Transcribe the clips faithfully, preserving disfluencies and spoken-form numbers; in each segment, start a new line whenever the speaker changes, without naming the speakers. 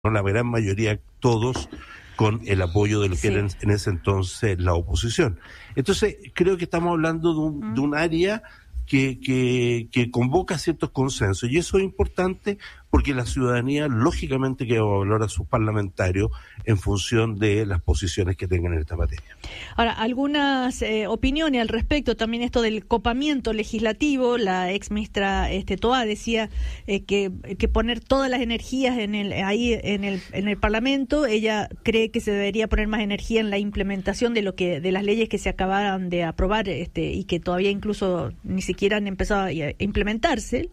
la gran mayoría, todos, con el apoyo de lo que sí. era en, en ese entonces la oposición. Entonces, creo que estamos hablando de un, mm. de un área que, que, que convoca ciertos consensos, y eso es importante porque la ciudadanía, lógicamente, que va a valorar a sus parlamentarios en función de las posiciones que tengan en esta materia.
Ahora, algunas eh, opiniones al respecto, también esto del copamiento legislativo. La ex ministra este, Toá decía eh, que, que poner todas las energías en el, ahí en el, en el Parlamento. Ella cree que se debería poner más energía en la implementación de lo que de las leyes que se acababan de aprobar este, y que todavía incluso ni siquiera han empezado a implementarse.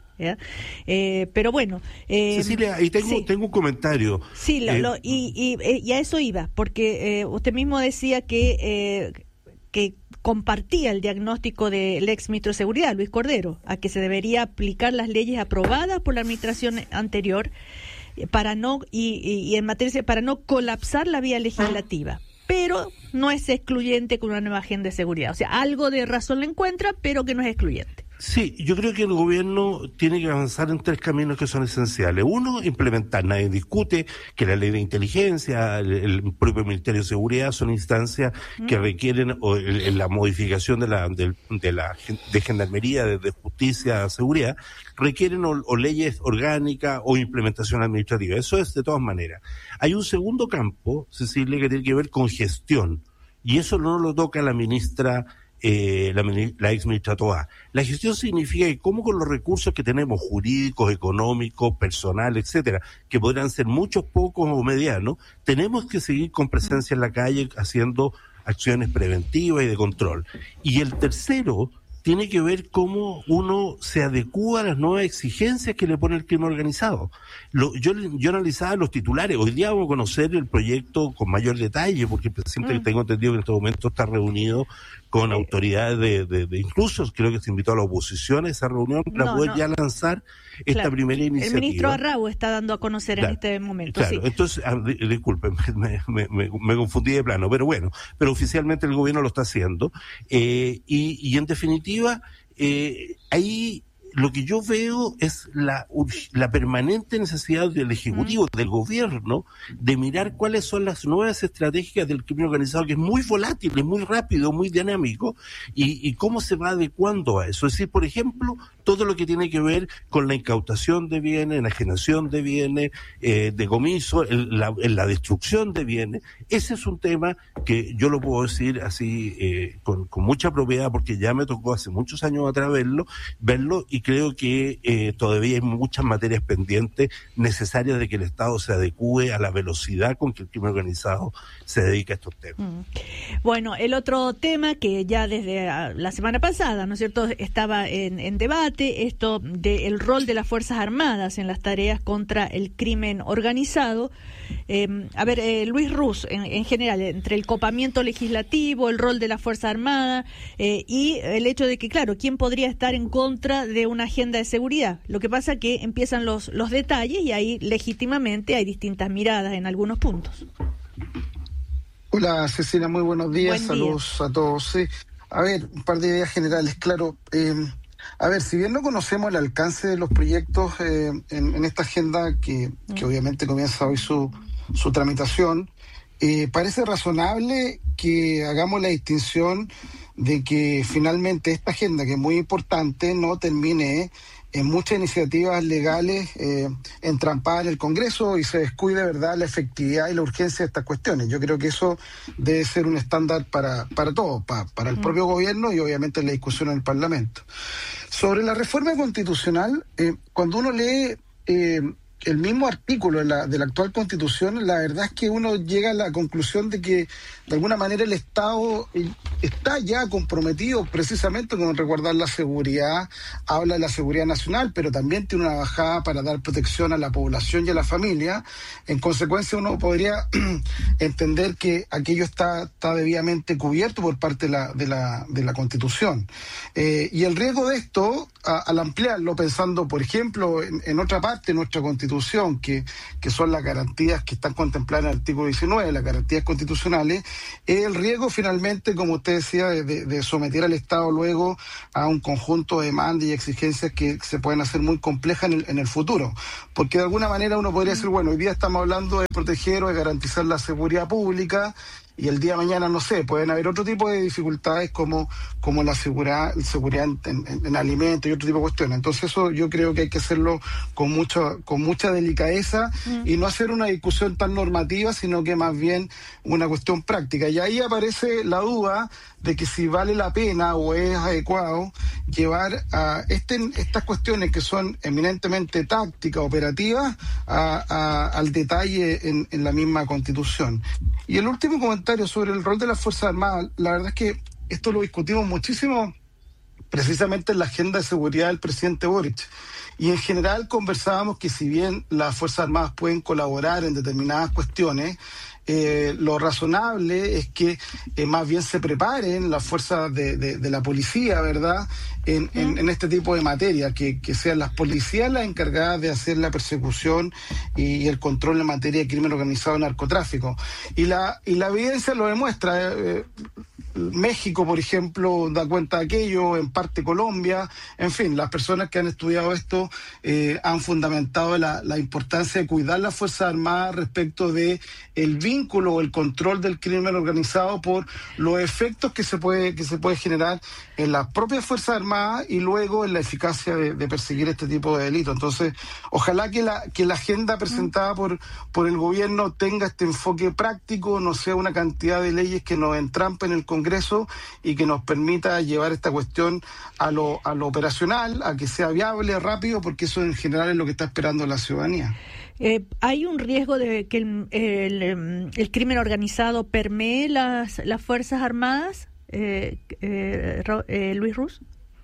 Eh, pero bueno, eh,
Cecilia, ahí tengo, sí. tengo un comentario.
Sí, lo,
eh,
lo, y, y, y a eso iba, porque eh, usted mismo decía que eh, que compartía el diagnóstico del ex ministro de Seguridad, Luis Cordero, a que se debería aplicar las leyes aprobadas por la administración anterior para no y, y, y en materia para no colapsar la vía legislativa. Pero no es excluyente con una nueva agenda de seguridad. O sea, algo de razón le encuentra, pero que no es excluyente.
Sí, yo creo que el gobierno tiene que avanzar en tres caminos que son esenciales. Uno, implementar. Nadie discute que la ley de inteligencia, el, el propio Ministerio de Seguridad son instancias mm. que requieren o, el, la modificación de la de, de la de gendarmería, de, de justicia, seguridad, requieren o, o leyes orgánicas o implementación administrativa. Eso es de todas maneras. Hay un segundo campo, Cecilia, que tiene que ver con gestión, y eso no lo toca la ministra Eh, la, la ex ministra Toá. La gestión significa que cómo con los recursos que tenemos, jurídicos, económicos, personal, etcétera, que podrán ser muchos, pocos o medianos, tenemos que seguir con presencia en la calle haciendo acciones preventivas y de control. Y el tercero tiene que ver cómo uno se adecúa a las nuevas exigencias que le pone el crimen organizado. Lo, yo, yo analizaba los titulares. Hoy día vamos a conocer el proyecto con mayor detalle, porque el presidente, mm. tengo entendido que en este momento está reunido con autoridades de, de, de incluso creo que se invitó a la oposición a esa reunión para no, poder no. ya lanzar esta claro. primera iniciativa.
El ministro Arrau está dando a conocer claro. en este momento.
Claro, sí. entonces, ah, disculpen, me, me, me, me confundí de plano, pero bueno, pero oficialmente el gobierno lo está haciendo, eh, y, y en definitiva, eh, ahí lo que yo veo es la, la permanente necesidad del Ejecutivo, mm. del Gobierno, de mirar cuáles son las nuevas estrategias del crimen organizado, que es muy volátil, es muy rápido, muy dinámico, y, y cómo se va adecuando a eso. Es decir, por ejemplo, todo lo que tiene que ver con la incautación de bienes, enajenación de bienes, eh, decomiso, el, la, la destrucción de bienes. Ese es un tema que yo lo puedo decir así eh, con, con mucha propiedad, porque ya me tocó hace muchos años atrás verlo, verlo y creo que eh, todavía hay muchas materias pendientes necesarias de que el Estado se adecúe a la velocidad con que el crimen organizado se dedica a estos temas.
Mm. Bueno, el otro tema que ya desde la semana pasada, ¿no es cierto?, estaba en, en debate, esto del rol de las Fuerzas Armadas en las tareas contra el crimen organizado. Eh, a ver, eh, Luis Ruz, en, en general, entre el copamiento legislativo, el rol de la Fuerza Armada eh, y el hecho de que, claro, ¿quién podría estar en contra de una agenda de seguridad? Lo que pasa es que empiezan los, los detalles y ahí legítimamente hay distintas miradas en algunos puntos.
Hola Cecilia, muy buenos días,
Buen día.
Saludos a todos. Sí. A ver, un par de ideas generales, claro. Eh, a ver, si bien no conocemos el alcance de los proyectos eh, en, en esta agenda que, mm. que obviamente comienza hoy su, su tramitación, eh, parece razonable que hagamos la distinción de que finalmente esta agenda, que es muy importante, no termine en muchas iniciativas legales eh, entrampadas en el Congreso y se descuide, ¿verdad?, la efectividad y la urgencia de estas cuestiones. Yo creo que eso debe ser un estándar para, para todos, para, para el mm. propio gobierno y obviamente la discusión en el Parlamento. Sobre la reforma constitucional, eh, cuando uno lee eh, el mismo artículo de la, de la actual Constitución, la verdad es que uno llega a la conclusión de que de alguna manera el Estado está ya comprometido precisamente con resguardar la seguridad, habla de la seguridad nacional, pero también tiene una bajada para dar protección a la población y a la familia. En consecuencia, uno podría entender que aquello está, está debidamente cubierto por parte de la, de la, de la Constitución. Eh, y el riesgo de esto, a, al ampliarlo, pensando, por ejemplo, en, en otra parte de nuestra Constitución, Constitución, que, que son las garantías que están contempladas en el artículo diecinueve, las garantías constitucionales, es el riesgo finalmente, como usted decía, de, de someter al Estado luego a un conjunto de demandas y exigencias que se pueden hacer muy complejas en el, en el futuro. Porque de alguna manera uno podría decir, bueno, hoy día estamos hablando de proteger o de garantizar la seguridad pública, y el día de mañana, no sé, pueden haber otro tipo de dificultades como, como la seguridad, seguridad en, en, en alimentos y otro tipo de cuestiones. Entonces eso yo creo que hay que hacerlo con mucho, con mucha delicadeza mm. y no hacer una discusión tan normativa, sino que más bien una cuestión práctica. Y ahí aparece la duda de que si vale la pena o es adecuado llevar a este, estas cuestiones que son eminentemente tácticas, operativas, a, a, al detalle en, en la misma Constitución. Y el último comentario sobre el rol de las Fuerzas Armadas, la verdad es que esto lo discutimos muchísimo precisamente en la agenda de seguridad del presidente Boric. Y en general conversábamos que si bien las Fuerzas Armadas pueden colaborar en determinadas cuestiones, Eh, lo razonable es que eh, más bien se preparen las fuerzas de, de, de la policía, ¿verdad?, en, en, en este tipo de materia, que, que sean las policías las encargadas de hacer la persecución y, y el control en materia de crimen organizado y narcotráfico. Y la, y la evidencia lo demuestra. Eh, México, por ejemplo, da cuenta de aquello, en parte Colombia, en fin, las personas que han estudiado esto eh, han fundamentado la, la importancia de cuidar las Fuerzas Armadas respecto de el vínculo o el control del crimen organizado por los efectos que se puede, que se puede generar en las propias Fuerzas Armadas y luego en la eficacia de, de perseguir este tipo de delitos. Entonces, ojalá que la, que la agenda presentada por, por el gobierno tenga este enfoque práctico, no sea una cantidad de leyes que nos entrampen en el Congreso y que nos permita llevar esta cuestión a lo, a lo operacional, a que sea viable, rápido, porque eso en general es lo que está esperando la ciudadanía.
Eh, ¿Hay un riesgo de que el, el, el crimen organizado permee las, las Fuerzas Armadas, eh, eh, eh, Luis Ruz?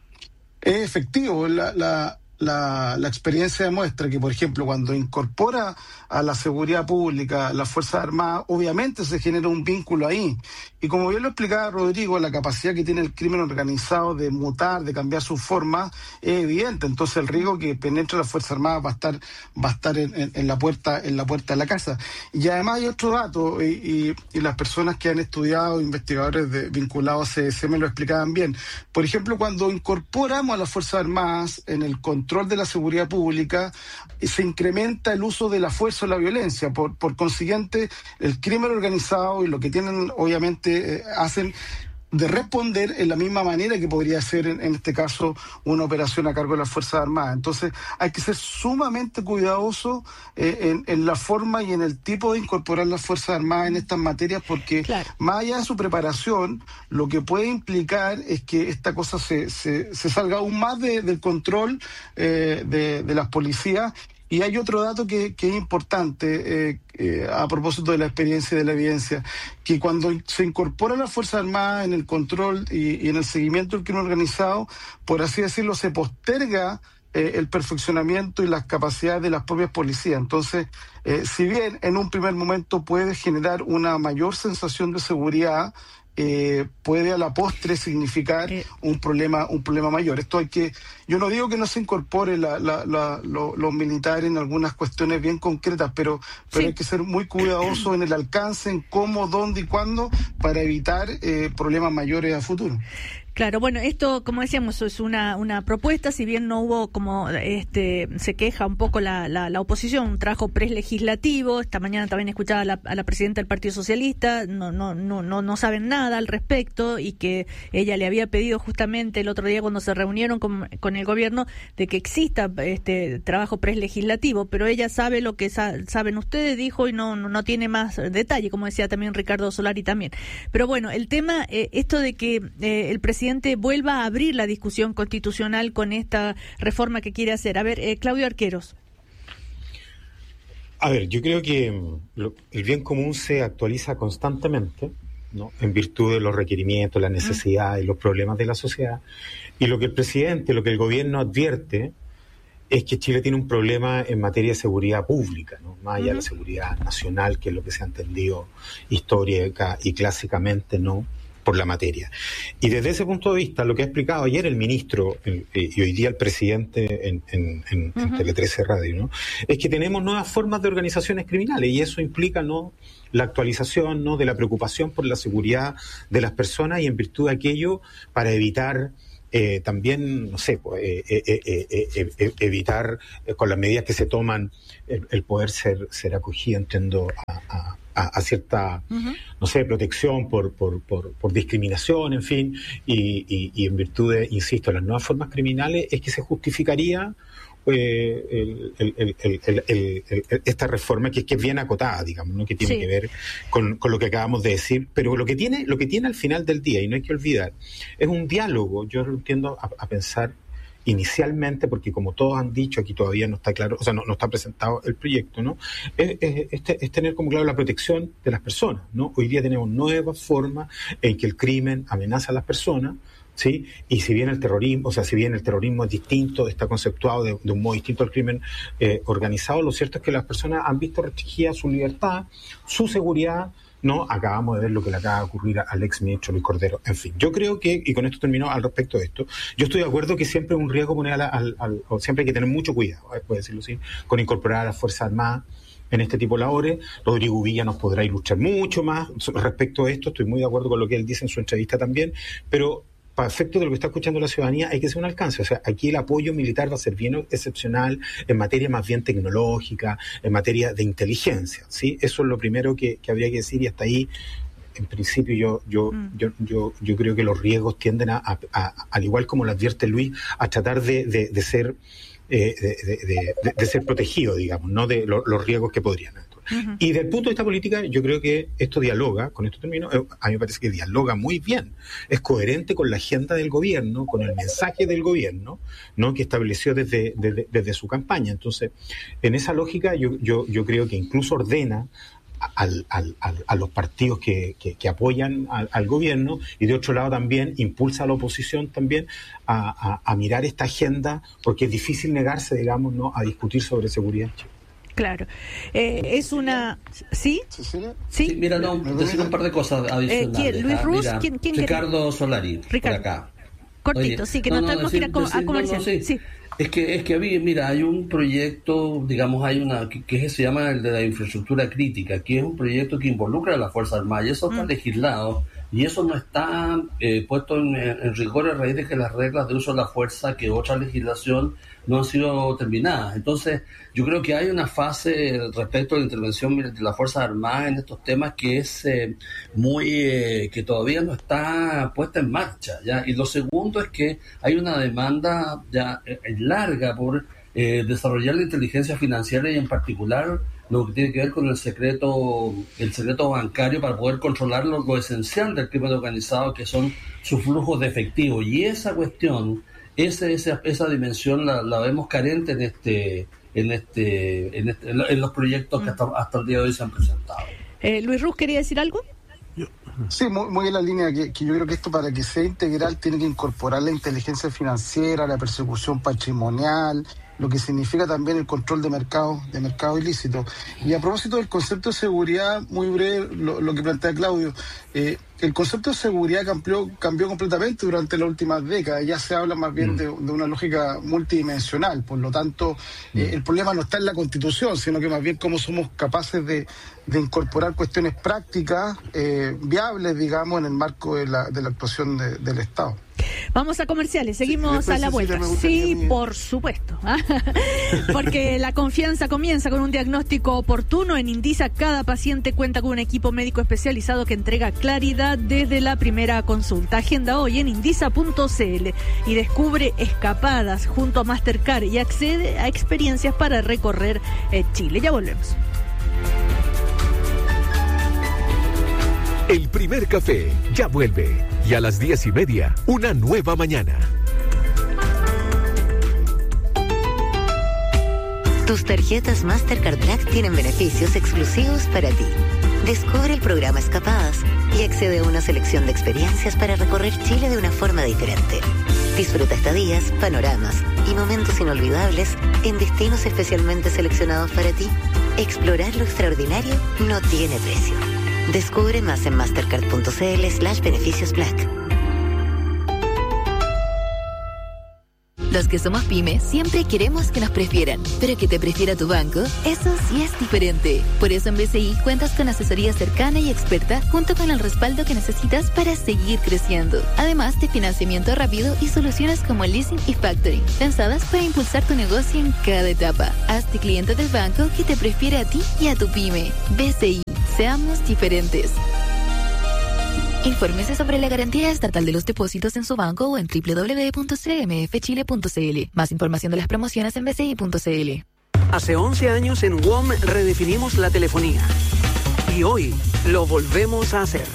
Es efectivo. La, la, la, la experiencia demuestra que, por ejemplo, cuando incorpora a la seguridad pública las Fuerzas Armadas, obviamente se genera un vínculo ahí. Y como bien lo explicaba Rodrigo, la capacidad que tiene el crimen organizado de mutar, de cambiar su forma, es evidente. Entonces el riesgo que penetre las Fuerzas Armadas va a estar, va a estar en, en, en la puerta, en la puerta de la casa. Y además hay otro dato, y, y, y las personas que han estudiado, investigadores de, vinculados a C D C, me lo explicaban bien. Por ejemplo, cuando incorporamos a las Fuerzas Armadas en el control de la seguridad pública, se incrementa el uso de la fuerza o la violencia. Por, por consiguiente, el crimen organizado y lo que tienen, obviamente, eh, hacen de responder en la misma manera que podría ser en, en este caso una operación a cargo de las Fuerzas Armadas. Entonces hay que ser sumamente cuidadoso eh, en, en la forma y en el tipo de incorporar las Fuerzas Armadas en estas materias, porque claro, más allá de su preparación, lo que puede implicar es que esta cosa se, se, se salga aún más de, del control eh, de, de las policías. Y hay otro dato que, que es importante eh, eh, a propósito de la experiencia y de la evidencia, que cuando se incorporan las Fuerzas Armadas en el control y, y en el seguimiento del crimen organizado, por así decirlo, se posterga eh, el perfeccionamiento y las capacidades de las propias policías. Entonces, eh, si bien en un primer momento puede generar una mayor sensación de seguridad, Eh, puede a la postre significar eh. un problema un problema mayor. Esto hay que, yo no digo que no se incorpore la, la, la, lo, los militares en algunas cuestiones bien concretas, pero, pero sí, hay que ser muy cuidadoso en el alcance, en cómo, dónde y cuándo, para evitar eh, problemas mayores a futuro.
Claro, bueno, esto, como decíamos, es una una propuesta, si bien no hubo, como este se queja un poco la la, la oposición, un trabajo prelegislativo. Esta mañana también escuchaba a la, a la presidenta del Partido Socialista, no no no no no saben nada al respecto, y que ella le había pedido justamente el otro día cuando se reunieron con, con el gobierno de que exista este trabajo prelegislativo, pero ella sabe lo que sa- saben ustedes, dijo, y no, no no tiene más detalle, como decía también Ricardo Solari también. Pero bueno, el tema, eh, esto de que eh, el presidente vuelva a abrir la discusión constitucional con esta reforma que quiere hacer. A ver, eh, Claudio Arqueros.
A ver, yo creo que lo, el bien común se actualiza constantemente, ¿no?, en virtud de los requerimientos, las necesidades y los problemas de la sociedad. Y lo que el presidente, lo que el gobierno advierte es que Chile tiene un problema en materia de seguridad pública, ¿no?, más allá uh-huh. de la seguridad nacional, que es lo que se ha entendido histórica y clásicamente, ¿no?, por la materia. Y desde ese punto de vista, lo que ha explicado ayer el ministro el, eh, y hoy día el presidente en, en, en, uh-huh. en Tele trece Radio, ¿no? Es que tenemos nuevas formas de organizaciones criminales y eso implica, ¿no?, la actualización, ¿no?, de la preocupación por la seguridad de las personas y en virtud de aquello para evitar eh, también, no sé, pues, eh, eh, eh, eh, eh, evitar eh, con las medidas que se toman el, el poder ser, ser acogido, entiendo, a, a A, a cierta, uh-huh. no sé, protección por, por, por, por discriminación, en fin, y, y, y en virtud de, insisto, las nuevas formas criminales, es que se justificaría eh, el, el, el, el, el, el, el, esta reforma que, que es bien acotada, digamos, ¿no?, que tiene sí. que ver con, con lo que acabamos de decir, pero lo que tiene, lo que tiene al final del día, y no hay que olvidar, es un diálogo, yo lo entiendo a, a pensar inicialmente, porque como todos han dicho, aquí todavía no está claro, o sea, no, no está presentado el proyecto, ¿no? Es, es, es tener como claro la protección de las personas, ¿no? Hoy día tenemos nuevas formas en que el crimen amenaza a las personas, ¿sí? Y si bien el terrorismo, o sea, si bien el terrorismo es distinto, está conceptuado de, de un modo distinto al crimen eh, organizado, lo cierto es que las personas han visto restringida su libertad, su seguridad, ¿no? Acabamos de ver lo que le acaba de ocurrir al ex ministro Luis Cordero. En fin, yo creo que, y con esto termino al respecto de esto, yo estoy de acuerdo que siempre es un riesgo poner al, al, al o siempre hay que tener mucho cuidado, puede decirlo así, con incorporar a las Fuerzas Armadas en este tipo de labores. Rodrigo Villa nos podrá ilustrar mucho más respecto a esto, estoy muy de acuerdo con lo que él dice en su entrevista también, pero para efectos de lo que está escuchando la ciudadanía hay que hacer un alcance, o sea, aquí el apoyo militar va a ser bien excepcional en materia más bien tecnológica, en materia de inteligencia, ¿sí? Eso es lo primero que, que habría que decir y hasta ahí, en principio, yo yo mm. yo, yo yo creo que los riesgos tienden a, a, a al igual como lo advierte Luis, a tratar de, de, de ser eh, de, de, de, de ser protegido, digamos, no de lo, los riesgos que podrían. Uh-huh. Y desde el punto de vista política, yo creo que esto dialoga, con esto termino, a mí me parece que dialoga muy bien, es coherente con la agenda del gobierno, con el mensaje del gobierno, ¿no?, que estableció desde, desde, desde su campaña. Entonces, en esa lógica, yo, yo, yo creo que incluso ordena Al, al, al, a los partidos que, que, que apoyan al, al gobierno y de otro lado también impulsa a la oposición también a, a, a mirar esta agenda, porque es difícil negarse, digamos, ¿no?, a discutir sobre seguridad.
Claro. Eh, es una... ¿Sí?
¿Sí? Sí, mira, no, decir un par de cosas adicionales.
Eh, ¿quién? ¿Luis Ruz?
Mira,
¿Quién, quién
Ricardo Solari,
Ricardo.
por acá.
Cortito, Oye, sí, que no, no tenemos decir, que ir a, a comercial. No, no, sí. sí.
Es que, es que había, mira, hay un proyecto, digamos, hay una, que, que se llama el de la infraestructura crítica, que es un proyecto que involucra a las Fuerzas Armadas, y eso está mm. legislado, y eso no está eh, puesto en, en rigor a raíz de que las reglas de uso de la fuerza, que otra legislación, no han sido terminadas. Entonces, yo creo que hay una fase respecto a la intervención de las Fuerzas Armadas en estos temas que es eh, muy, eh, que todavía no está puesta en marcha, ¿ya? Y lo segundo es que hay una demanda ya eh, larga por eh, desarrollar la inteligencia financiera y en particular lo que tiene que ver con el secreto el secreto bancario para poder controlar lo, lo esencial del crimen organizado, que son sus flujos de efectivo. Y esa cuestión, esa, esa, esa dimensión la, la vemos carente en este en este en, este, en los proyectos que hasta, hasta el día de hoy se han presentado.
Eh, Luis Ruz, ¿quería decir algo?
Sí, muy, muy en la línea que, que yo creo que esto, para que sea integral, tiene que incorporar la inteligencia financiera, la persecución patrimonial, lo que significa también el control de mercado, de mercado ilícito. Y a propósito del concepto de seguridad, muy breve lo, lo que plantea Claudio, eh, el concepto de seguridad cambió, cambió completamente durante las últimas décadas. Ya se habla más bien mm. de, de una lógica multidimensional. Por lo tanto, mm. eh, el problema no está en la Constitución, sino que más bien cómo somos capaces de, de incorporar cuestiones prácticas, eh, viables, digamos, en el marco de la, de la actuación de, del Estado.
Vamos a comerciales, seguimos sí, a la vuelta. Sí, por supuesto. Porque la confianza comienza con un diagnóstico oportuno. En Indisa, cada paciente cuenta con un equipo médico especializado que entrega claridad desde la primera consulta. Agenda hoy en indisa punto c l y descubre escapadas junto a Mastercard y accede a experiencias para recorrer Chile. Ya volvemos.
El primer café ya vuelve. Y a las diez y media, una nueva mañana.
Tus tarjetas Mastercard Black tienen beneficios exclusivos para ti. Descubre el programa Escapadas y accede a una selección de experiencias para recorrer Chile de una forma diferente. Disfruta estadías, panoramas y momentos inolvidables en destinos especialmente seleccionados para ti. Explorar lo extraordinario no tiene precio. Descubre más en mastercard.cl slash beneficios black.
Los que somos pyme siempre queremos que nos prefieran, pero que te prefiera tu banco, eso sí es diferente. Por eso en B C I cuentas con asesoría cercana y experta junto con el respaldo que necesitas para seguir creciendo. Además de financiamiento rápido y soluciones como leasing y factoring, pensadas para impulsar tu negocio en cada etapa. Hazte cliente del banco que te prefiere a ti y a tu pyme. B C I, seamos diferentes. Infórmese sobre la garantía estatal de los depósitos en su banco o en doble u doble u doble u punto c m f chile punto c l. Más información de las promociones en b c i punto c l.
Hace once años en W O M redefinimos la telefonía. Y hoy lo volvemos a hacer.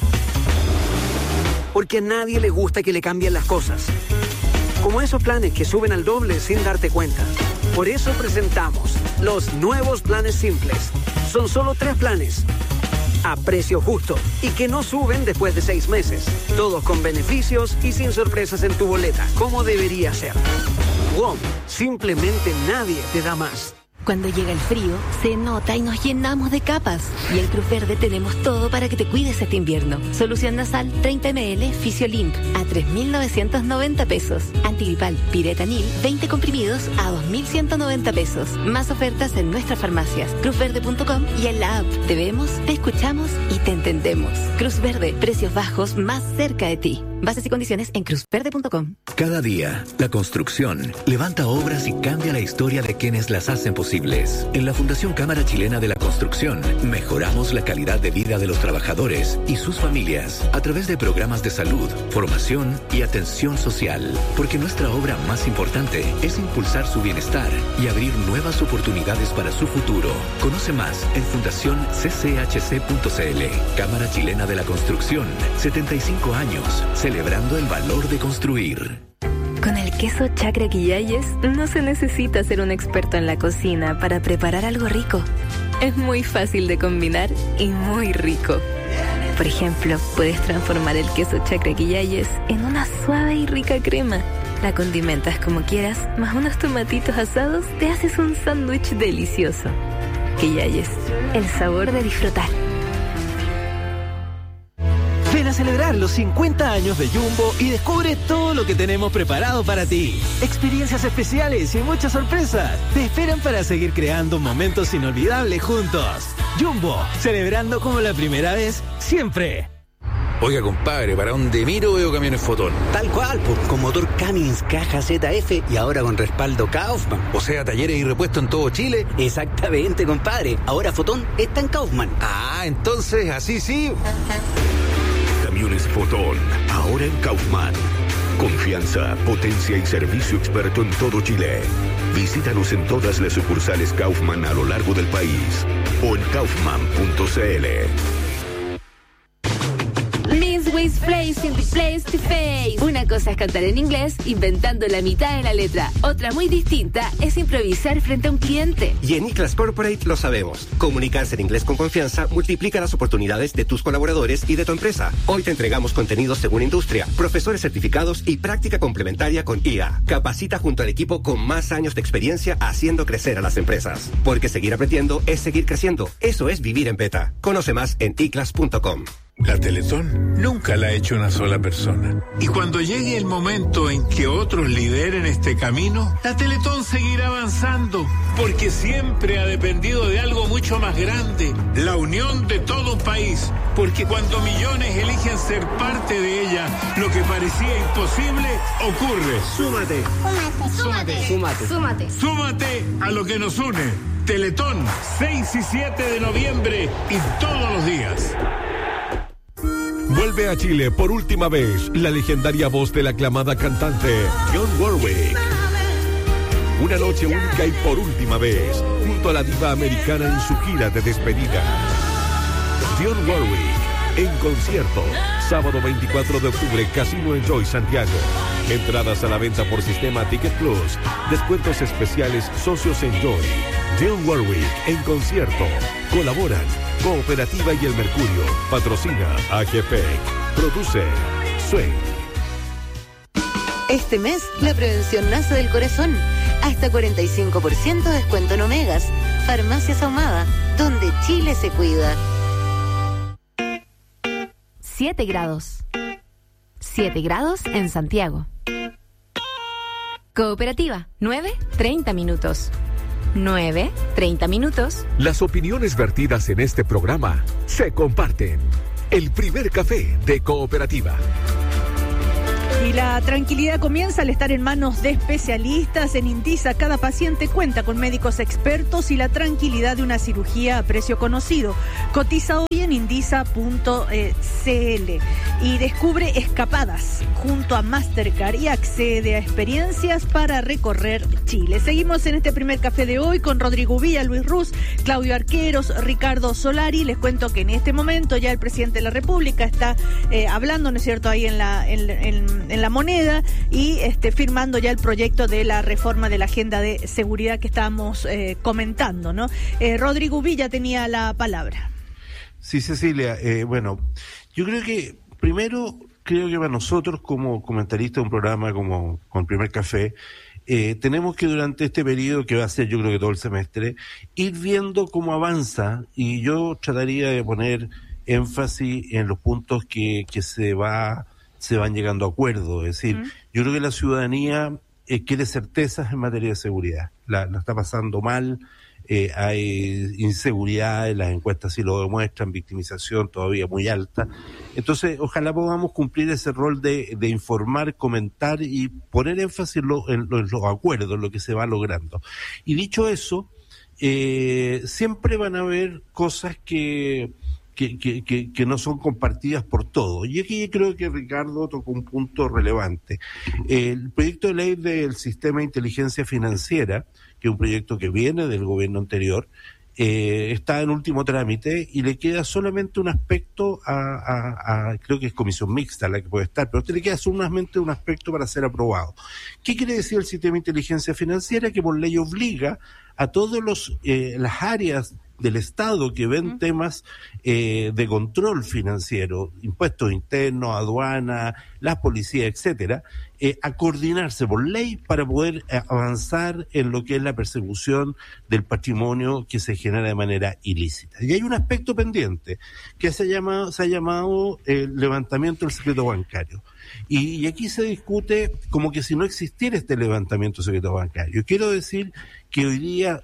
Porque a nadie le gusta que le cambien las cosas. Como esos planes que suben al doble sin darte cuenta. Por eso presentamos los nuevos planes simples. Son solo tres planes. A precio justo y que no suben después de seis meses. Todos con beneficios y sin sorpresas en tu boleta, como debería ser. W O M, simplemente nadie te da más.
Cuando llega el frío, se nota y nos llenamos de capas. Y en Cruz Verde tenemos todo para que te cuides este invierno. Solución nasal treinta mililitros Fisiolimp a tres mil novecientos noventa pesos. Antigripal Piretanil veinte comprimidos a dos mil ciento noventa pesos. Más ofertas en nuestras farmacias, cruz verde punto com y en la app. Te vemos, te escuchamos y te entendemos. Cruz Verde, precios bajos más cerca de ti. Bases y condiciones en cruz verde punto com.
Cada día, la construcción levanta obras y cambia la historia de quienes las hacen posibles. En la Fundación Cámara Chilena de la Construcción, mejoramos la calidad de vida de los trabajadores y sus familias a través de programas de salud, formación y atención social. Porque nuestra obra más importante es impulsar su bienestar y abrir nuevas oportunidades para su futuro. Conoce más en fundación c c h c punto c l. Cámara Chilena de la Construcción, setenta y cinco años. Celebrando el valor de construir.
Con el queso Chacra Quillayes no se necesita ser un experto en la cocina para preparar algo rico. Es muy fácil de combinar y muy rico. Por ejemplo, puedes transformar el queso Chacra Quillayes en una suave y rica crema. La condimentas como quieras, más unos tomatitos asados, te haces un sándwich delicioso. Quillayes, el sabor de disfrutar.
Ven a celebrar los cincuenta años de Jumbo y descubre todo lo que tenemos preparado para ti. Experiencias especiales y muchas sorpresas te esperan para seguir creando momentos inolvidables juntos. Jumbo, celebrando como la primera vez, siempre.
Oiga, compadre, ¿para dónde miro veo camiones Fotón?
Tal cual, pues, con motor Cummins, caja Z F y ahora con respaldo Kaufman.
O sea, talleres y repuestos en todo Chile.
Exactamente, compadre. Ahora Fotón está en Kaufman.
Ah, entonces, así sí.
Camiones Fotón, ahora en Kaufman. Confianza, potencia y servicio experto en todo Chile. Visítanos en todas las sucursales Kaufman a lo largo del país o en kaufman punto c l.
Miss Place in the place to face. Una cosa es cantar en inglés inventando la mitad de la letra. Otra muy distinta es improvisar frente a un cliente.
Y en iClass Corporate lo sabemos. Comunicarse en inglés con confianza multiplica las oportunidades de tus colaboradores y de tu empresa. Hoy te entregamos contenidos según industria, profesores certificados y práctica complementaria con I A. Capacita junto al equipo con más años de experiencia haciendo crecer a las empresas. Porque seguir aprendiendo es seguir creciendo. Eso es vivir en beta. Conoce más en i class punto com.
La Teletón nunca la ha hecho una sola persona. Y cuando llegue el momento en que otros lideren este camino, la Teletón seguirá avanzando, porque siempre ha dependido de algo mucho más grande, la unión de todo un país. Porque cuando millones eligen ser parte de ella, lo que parecía imposible ocurre.
Súmate. Súmate.
Súmate.
Súmate.
Súmate a lo que nos une. Teletón, seis y siete de noviembre y todos los días.
Vuelve a Chile por última vez la legendaria voz de la aclamada cantante John Warwick. Una noche única y por última vez, junto a la diva americana en su gira de despedida. John Warwick en concierto, sábado veinticuatro de octubre, Casino Enjoy Santiago. Entradas a la venta por sistema Ticket Plus. Descuentos especiales Socios Enjoy. John Warwick en concierto. Colaboran Cooperativa y El Mercurio. Patrocina A G P E C. Produce Swing.
Este mes, la prevención nace del corazón. Hasta cuarenta y cinco por ciento de descuento en Omegas. Farmacias Ahumada, donde Chile se cuida.
siete grados. siete grados en Santiago. Cooperativa, nueve, treinta minutos. nueve, treinta minutos.
Las opiniones vertidas en este programa se comparten. El primer café de Cooperativa.
Y la tranquilidad comienza al estar en manos de especialistas. En Indisa, cada paciente cuenta con médicos expertos y la tranquilidad de una cirugía a precio conocido. Cotiza hoy en indisa punto c l y descubre escapadas junto a Mastercard y accede a experiencias para recorrer Chile. Seguimos en este primer café de hoy con Rodrigo Villa, Luis Ruz, Claudio Arqueros, Ricardo Solari. Les cuento que en este momento ya el presidente de la República está eh, hablando, ¿no es cierto?, ahí en la, en, en, en la moneda y este, firmando ya el proyecto de la reforma de la agenda de seguridad que estábamos eh, comentando, ¿no? Eh, Rodrigo Villa tenía la palabra.
Sí, Cecilia, eh, bueno, yo creo que primero, creo que para nosotros como comentaristas de un programa como con Primer Café, eh, tenemos que durante este periodo, que va a ser yo creo que todo el semestre, ir viendo cómo avanza, y yo trataría de poner énfasis en los puntos que, que se va se van llegando a acuerdos. Es decir, uh-huh. yo creo que la ciudadanía eh, quiere certezas en materia de seguridad. La, la está pasando mal, eh, hay inseguridad, las encuestas sí lo demuestran, victimización todavía muy alta. Entonces, ojalá podamos cumplir ese rol de, de informar, comentar y poner énfasis en, lo, en, lo, en los acuerdos, en lo que se va logrando. Y dicho eso, eh, siempre van a haber cosas que... Que, que, que, que no son compartidas por todos. Y aquí creo que Ricardo tocó un punto relevante. El proyecto de ley del Sistema de Inteligencia Financiera, que es un proyecto que viene del gobierno anterior, eh, está en último trámite y le queda solamente un aspecto a, a, a, creo que es comisión mixta la que puede estar, pero a usted le queda solamente un aspecto para ser aprobado. ¿Qué quiere decir el Sistema de Inteligencia Financiera? Que por ley obliga a todos los eh, las áreas del Estado que ven uh-huh. temas eh, de control financiero, impuestos internos, aduana, las policías, etcétera, eh, a coordinarse por ley para poder eh, avanzar en lo que es la persecución del patrimonio que se genera de manera ilícita. Y hay un aspecto pendiente que se ha llamado, se ha llamado el levantamiento del secreto bancario. Y, y aquí se discute como que si no existiera este levantamiento del secreto bancario. Quiero decir que hoy día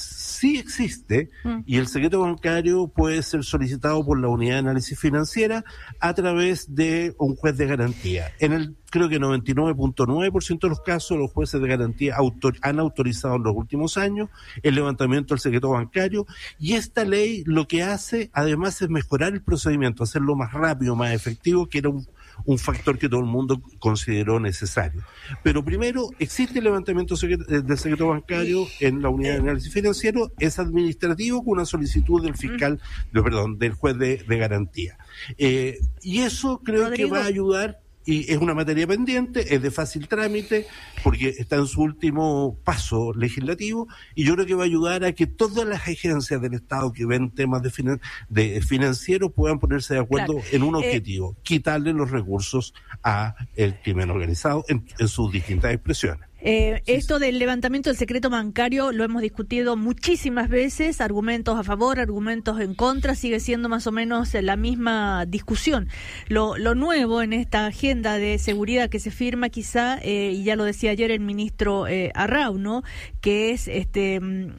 sí existe y el secreto bancario puede ser solicitado por la unidad de análisis financiera a través de un juez de garantía. En el creo que noventa y nueve punto nueve por ciento de los casos los jueces de garantía autor, han autorizado en los últimos años el levantamiento del secreto bancario, y esta ley lo que hace además es mejorar el procedimiento, hacerlo más rápido, más efectivo, que era un un factor que todo el mundo consideró necesario. Pero primero, existe el levantamiento secreto, del secreto bancario en la unidad de análisis financiero, es administrativo con una solicitud del fiscal, de, perdón, del juez de, de garantía. Eh, y eso creo Rodrigo. que va a ayudar, y es una materia pendiente, es de fácil trámite, porque está en su último paso legislativo, y yo creo que va a ayudar a que todas las agencias del Estado que ven temas de, finan- de financieros puedan ponerse de acuerdo claro. en un objetivo, eh, quitarle los recursos a el crimen organizado en, en sus distintas expresiones.
Eh, sí, esto sí. del levantamiento del secreto bancario lo hemos discutido muchísimas veces, argumentos a favor, argumentos en contra, sigue siendo más o menos la misma discusión. Lo, lo nuevo en esta agenda de seguridad que se firma quizá, eh, y ya lo decía ayer el ministro eh, Arrau, ¿no?, que es este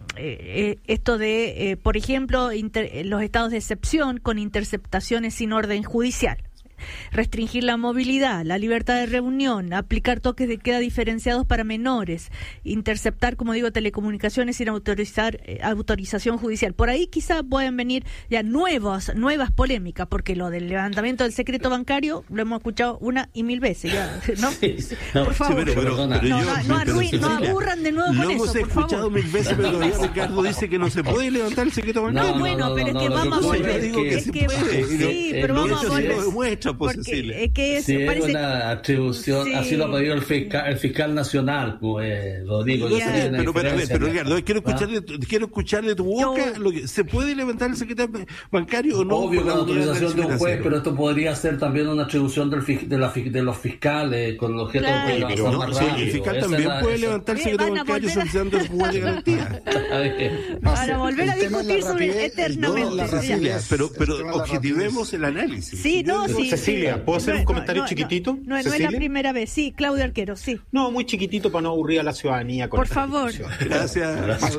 eh, esto de, eh, por ejemplo, inter, los estados de excepción con interceptaciones sin orden judicial. Restringir la movilidad, la libertad de reunión, aplicar toques de queda diferenciados para menores, interceptar, como digo, telecomunicaciones sin autorizar eh, autorización judicial. Por ahí quizá pueden venir ya nuevas nuevas polémicas, porque lo del levantamiento del secreto bancario lo hemos escuchado una y mil veces ya, ¿no? Sí, no por favor, sí, pero, pero, pero, pero no, yo, no, no, arruin, pero, no aburran de nuevo con eso, por favor. Lo hemos escuchado
mil veces, pero todavía Ricardo dice que no se puede levantar el secreto bancario.
No, bueno, no, pero es que no, vamos a volver. Es que sí, pero vamos a volver.
Porque es que es, sí, parece... es una atribución, sí. Así lo ha pedido el fiscal, el fiscal nacional, pues, lo digo. Yo
sé, pero, pero, pero Ricardo, quiero escuchar, ¿Ah? de, quiero escuchar de tu boca, lo que, ¿se puede levantar el secreto bancario o no?
Obvio, con la autorización de un juez, pero esto podría ser también una atribución del, de, la, de los fiscales, con los objetos claro. de
pero no, sí, el fiscal Esa también la, puede eso. levantar el secreto bancario solicitando el juez de garantía.
Para volver a discutir sobre eternamente.
Pero, pero objetivemos el análisis.
Sí, no, sí.
Cecilia, ¿puedo hacer
no,
un comentario
no,
chiquitito?
No, no, no es la primera vez. Sí, Claudia Arquero, sí.
No, muy chiquitito para no aburrir a la ciudadanía. Con
Por favor.
Gracias.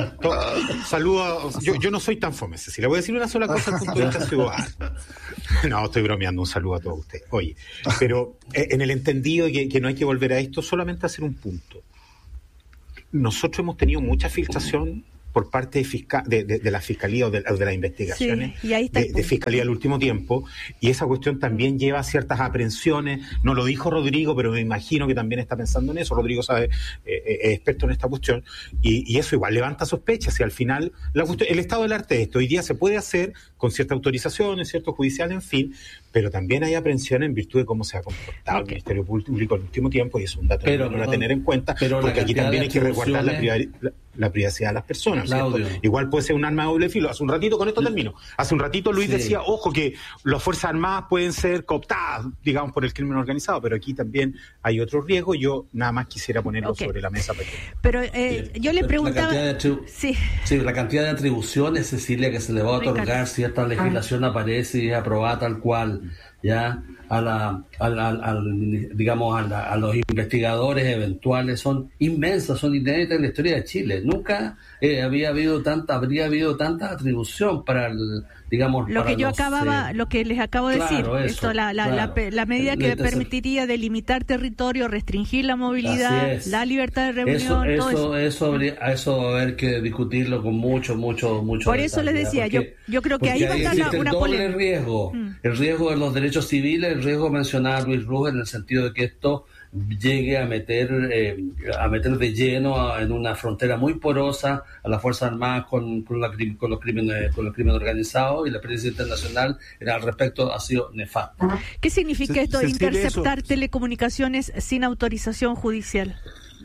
Saludos. Yo, yo no soy tan fome, Cecilia. Voy a decir una sola cosa al punto de vista ciudadano. No, estoy bromeando. Un saludo a todos ustedes. Oye, pero en el entendido de que, que no hay que volver a esto, solamente hacer un punto. Nosotros hemos tenido mucha filtración por parte de, fiscal, de, de, de la Fiscalía o de, de las investigaciones
sí, y ahí está
de, de Fiscalía al último tiempo, y esa cuestión también lleva a ciertas aprehensiones. No lo dijo Rodrigo, pero me imagino que también está pensando en eso. Rodrigo sabe, eh, es experto en esta cuestión, y, y eso igual levanta sospechas, y al final la cuestión, el estado del arte de esto hoy día se puede hacer con cierta autorización, en cierto judicial, en fin, pero también hay aprehensiones en virtud de cómo se ha comportado okay. el Ministerio Público en el último tiempo, y es un dato pero, que no a tener en cuenta, porque aquí también hay que resguardar la privacidad. La privacidad de las personas, ¿cierto? Igual puede ser un arma de doble filo. Hace un ratito, con esto termino, hace un ratito Luis sí. decía, ojo, que las Fuerzas Armadas pueden ser cooptadas, digamos, por el crimen organizado, pero aquí también hay otro riesgo. Yo nada más quisiera ponerlo okay. sobre la mesa. Para que...
Pero eh, yo le preguntaba...
La tribu... sí. sí, la cantidad de atribuciones, Cecilia, que se le va a otorgar si esta legislación ah. aparece y es aprobada tal cual, ya... a la, a la, a digamos a, la, a los investigadores eventuales son inmensas, son inéditas en la historia de Chile. Nunca eh, había habido tanta, habría habido tanta atribución para el, digamos,
lo
para
que yo
los,
acababa,
eh,
lo que les acabo de
claro,
decir,
eso,
esto, la, la,
claro.
la, la medida que Entonces, permitiría delimitar territorio, restringir la movilidad, la libertad de reunión,
eso,
todo
eso, eso, eso habría, eso va a haber que discutirlo con mucho, mucho, mucho.
Por eso les decía, porque, yo, yo creo que ahí va a estar la, una polémica.
El riesgo, mm. el riesgo de los derechos civiles, el riesgo mencionado a Luis Ruz en el sentido de que esto llegue a meter eh, a meter de lleno a, en una frontera muy porosa a las Fuerzas Armadas con, con, la, con los crímenes con los crímenes organizados, y la experiencia internacional al respecto ha sido nefasta.
¿Qué significa esto de interceptar eso? telecomunicaciones sin autorización judicial?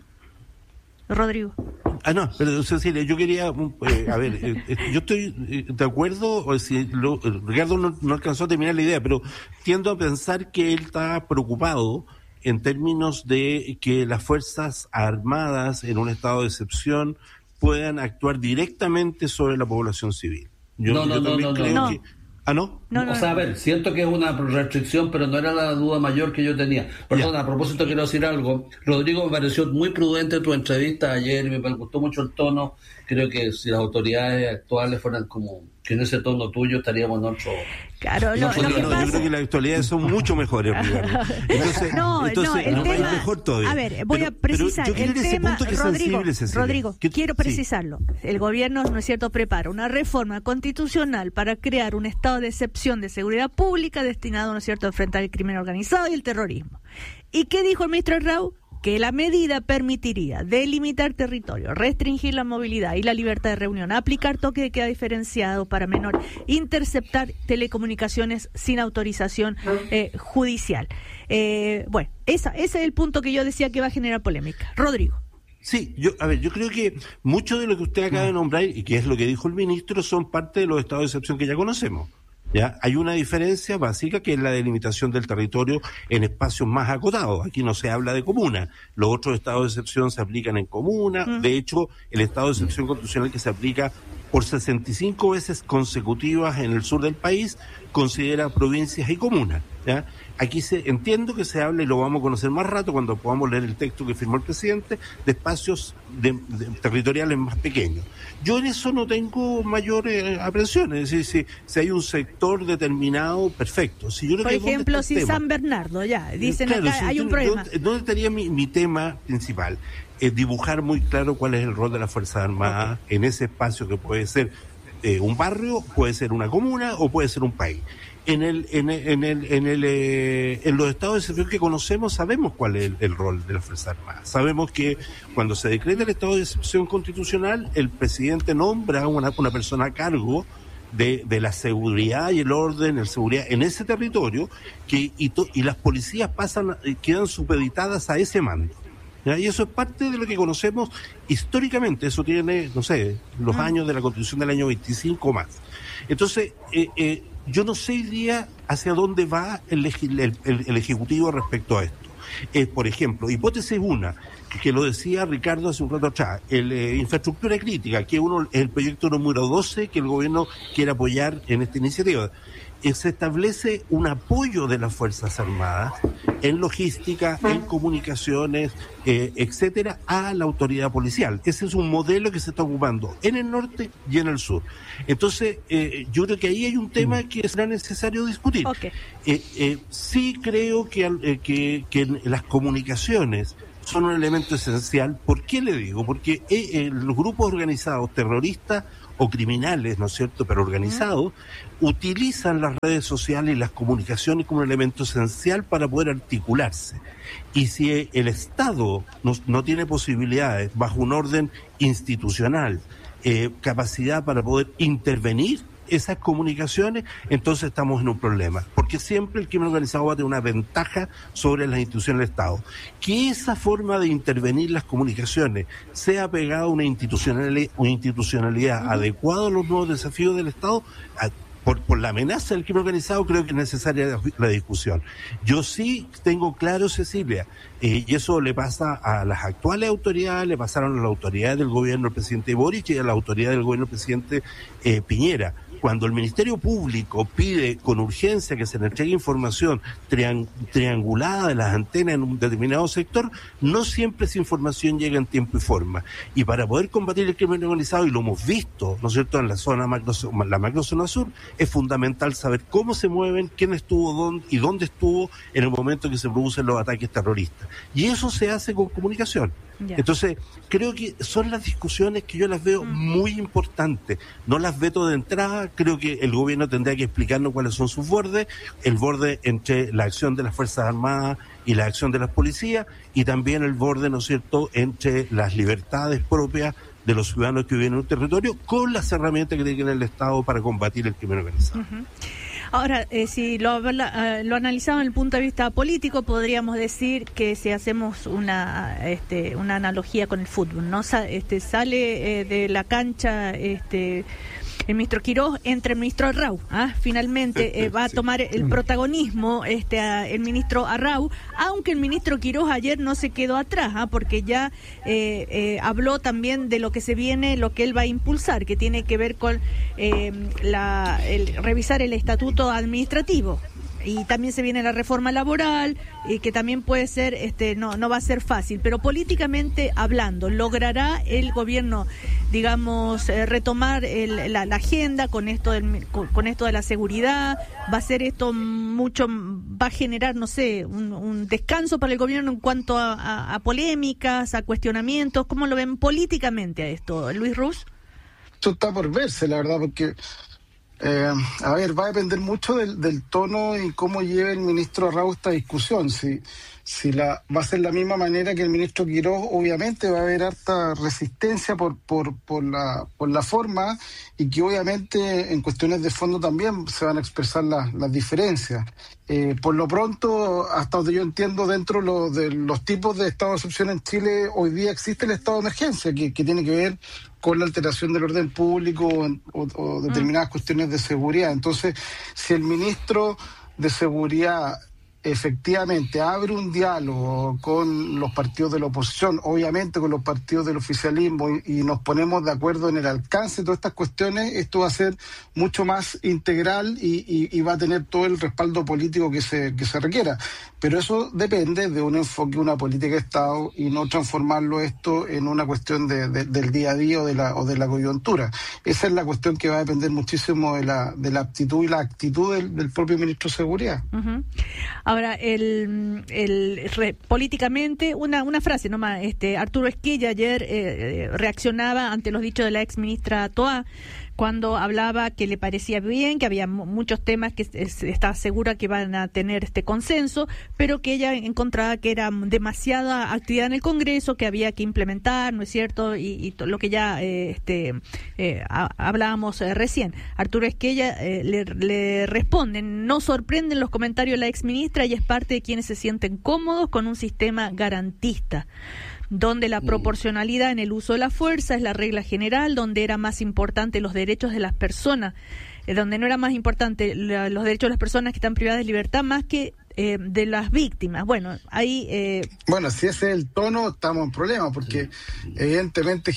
Rodrigo.
Ah, no, pero Cecilia, yo quería, eh, a ver, eh, yo estoy eh, de acuerdo, o si lo, Ricardo no, no alcanzó a terminar la idea, pero tiendo a pensar que él está preocupado en términos de que las Fuerzas Armadas en un estado de excepción puedan actuar directamente sobre la población civil. Yo,
no, no,
yo
no,
también
no,
creo
no.
que... ¿Ah, no?
No, no?
O sea, a ver, siento que es una restricción, pero no era la duda mayor que yo tenía. Perdón, yeah. a propósito quiero decir algo. Rodrigo, me pareció muy prudente tu entrevista ayer, me gustó mucho el tono. Creo que si las autoridades actuales fueran como que en ese tono tuyo estaríamos en otro...
Claro,
no,
lo, lo que
no,
pasa...
yo creo que las actualidades son mucho mejores. Entonces,
no,
entonces,
no, el
no,
tema...
mejor todavía.
A ver, voy
pero,
a precisar. El tema, Rodrigo, Rodrigo
¿Qué?
quiero precisarlo. Sí. El gobierno, ¿no es cierto?, prepara una reforma constitucional para crear un estado de excepción de seguridad pública destinado, ¿no es cierto?, a enfrentar el crimen organizado y el terrorismo. ¿Y qué dijo el ministro Raúl? Que la medida permitiría delimitar territorio, restringir la movilidad y la libertad de reunión, aplicar toque de queda diferenciado para menores, interceptar telecomunicaciones sin autorización eh, judicial. Eh, bueno, esa, ese es el punto que yo decía que va a generar polémica. Rodrigo.
Sí, yo, a ver, yo creo que mucho de lo que usted acaba de nombrar, y que es lo que dijo el ministro, son parte de los estados de excepción que ya conocemos. ¿Ya? Hay una diferencia básica que es la delimitación del territorio en espacios más acotados. Aquí no se habla de comuna. Los otros estados de excepción se aplican en comuna. Uh-huh. De hecho, el estado de excepción constitucional que se aplica por sesenta y cinco veces consecutivas en el sur del país considera provincias y comunas. ¿Ya? Aquí se entiendo que se habla, y lo vamos a conocer más rato cuando podamos leer el texto que firmó el presidente, de espacios de, de, territoriales más pequeños. Yo en eso no tengo mayores eh, aprensiones. Es decir, si, si hay un sector determinado, perfecto. Si yo creo
Por
que
ejemplo, si San Bernardo, ya, dicen
claro,
acá,
si
hay
yo,
un problema.
Yo, ¿dónde estaría mi, mi tema principal? Eh, dibujar muy claro cuál es el rol de las Fuerzas Armadas okay. en ese espacio que puede ser eh, un barrio, puede ser una comuna o puede ser un país. En el, en el, en el, en el, eh, en los estados de excepción que conocemos sabemos cuál es el, el rol de las Fuerzas Armadas. Sabemos que cuando se decreta el estado de excepción constitucional, el presidente nombra a una, una persona a cargo de, de la seguridad y el orden, el seguridad en ese territorio, que y, to, y las policías pasan, quedan supeditadas a ese mando. ¿Ya? Y eso es parte de lo que conocemos históricamente. Eso tiene, no sé, los mm. años de la Constitución del año veinticinco más. Entonces, eh, eh, yo no sé hoy día hacia dónde va el, el, el, el Ejecutivo respecto a esto. Eh, por ejemplo, hipótesis una, que lo decía Ricardo hace un rato atrás, el eh, infraestructura crítica, que uno es el proyecto número doce que el gobierno quiere apoyar en esta iniciativa. Eh, se establece un apoyo de las Fuerzas Armadas en logística, en comunicaciones, eh, etcétera, a la autoridad policial. Ese es un modelo que se está ocupando en el norte y en el sur. Entonces, eh, yo creo que ahí hay un tema que será necesario discutir.
Okay.
Eh, eh, sí creo que, eh, que, que las comunicaciones son un elemento esencial. ¿Por qué le digo? Porque eh, eh, los grupos organizados terroristas o criminales, ¿no es cierto?, pero organizados, utilizan las redes sociales y las comunicaciones como un elemento esencial para poder articularse. Y si el Estado no, no tiene posibilidades, bajo un orden institucional, eh, capacidad para poder intervenir esas comunicaciones, entonces estamos en un problema, porque siempre el crimen organizado va a tener una ventaja sobre las instituciones del Estado. Que esa forma de intervenir las comunicaciones sea pegada a una institucionalidad, una institucionalidad uh-huh. adecuada a los nuevos desafíos del Estado, a, por, por la amenaza del crimen organizado, creo que es necesaria la, la discusión. Yo sí tengo claro, Cecilia, eh, y eso le pasa a las actuales autoridades, le pasaron a las autoridades del gobierno del presidente Boric y a la autoridad del gobierno del presidente eh, Piñera. Cuando el Ministerio Público pide con urgencia que se le entregue información triang- triangulada de las antenas en un determinado sector, no siempre esa información llega en tiempo y forma. Y para poder combatir el crimen organizado, y lo hemos visto, ¿no es cierto?, en la zona macro, la macrozona sur, es fundamental saber cómo se mueven, quién estuvo dónde, y dónde estuvo en el momento que se producen los ataques terroristas. Y eso se hace con comunicación. Yeah. Entonces, creo que son las discusiones que yo las veo mm. muy importantes. No las veto de entrada. Creo que el gobierno tendría que explicarnos cuáles son sus bordes, el borde entre la acción de las Fuerzas Armadas y la acción de las policías, y también el borde, ¿no es cierto?, entre las libertades propias de los ciudadanos que viven en un territorio con las herramientas que tiene el Estado para combatir el crimen organizado.
Uh-huh. Ahora, eh, si lo, uh, lo analizamos desde el punto de vista político, podríamos decir que si hacemos una este, una analogía con el fútbol, ¿no? Sa- este, sale eh, de la cancha este el ministro Quirós, entre el ministro Arrau, ¿ah? Finalmente eh, va a tomar el protagonismo este a, el ministro Arrau, aunque el ministro Quirós ayer no se quedó atrás, ¿ah? Porque ya eh, eh, habló también de lo que se viene, lo que él va a impulsar, que tiene que ver con eh, la, el, revisar el estatuto administrativo. Y también se viene la reforma laboral, y que también puede ser, este, no, no va a ser fácil, pero políticamente hablando, ¿logrará el gobierno, digamos, eh, retomar el, la, la agenda con esto del, con, con esto de la seguridad? ¿Va a ser esto mucho, va a generar, no sé, un, un descanso para el gobierno en cuanto a, a, a polémicas, a cuestionamientos? ¿Cómo lo ven políticamente a esto, Luis Ruz?
Esto está por verse, la verdad, porque Eh, a ver, va a depender mucho del, del tono y cómo lleve el ministro Arrau esta discusión. Si, si la va a ser la misma manera que el ministro Quirós, obviamente va a haber harta resistencia por, por, por, la, por la forma, y que obviamente en cuestiones de fondo también se van a expresar las, las diferencias. Eh, por lo pronto, hasta donde yo entiendo, dentro lo, de los tipos de estado de excepción en Chile, hoy día existe el estado de emergencia, que, que tiene que ver con la alteración del orden público o, o determinadas mm. cuestiones de seguridad. Entonces, si el ministro de Seguridad efectivamente abre un diálogo con los partidos de la oposición, obviamente con los partidos del oficialismo, y, y nos ponemos de acuerdo en el alcance de todas estas cuestiones, esto va a ser mucho más integral y, y, y va a tener todo el respaldo político que se, que se requiera. Pero eso depende de un enfoque, una política de Estado, y no transformarlo esto en una cuestión de, de, del día a día o de la o de la coyuntura. Esa es la cuestión que va a depender muchísimo de la de la aptitud y la actitud del, del propio ministro de Seguridad.
Uh-huh. Ahora, el, el re, políticamente, una una frase nomás, este Arturo Esquella ayer eh, reaccionaba ante los dichos de la ex ministra Toá, cuando hablaba que le parecía bien, que había m- muchos temas que es, estaba segura que van a tener este consenso, pero que ella encontraba que era demasiada actividad en el Congreso, que había que implementar, ¿no es cierto? Y, y to- lo que ya eh, este eh, a- hablábamos eh, recién. Arturo Esquella eh, le, le responden: no sorprenden los comentarios de la exministra, y es parte de quienes se sienten cómodos con un sistema garantista, donde la proporcionalidad en el uso de la fuerza es la regla general, donde era más importante los derechos de las personas, eh, donde no era más importante la, los derechos de las personas que están privadas de libertad más que eh, de las víctimas. Bueno, ahí... Eh...
Bueno, si ese es el tono, estamos en problemas, porque sí. evidentemente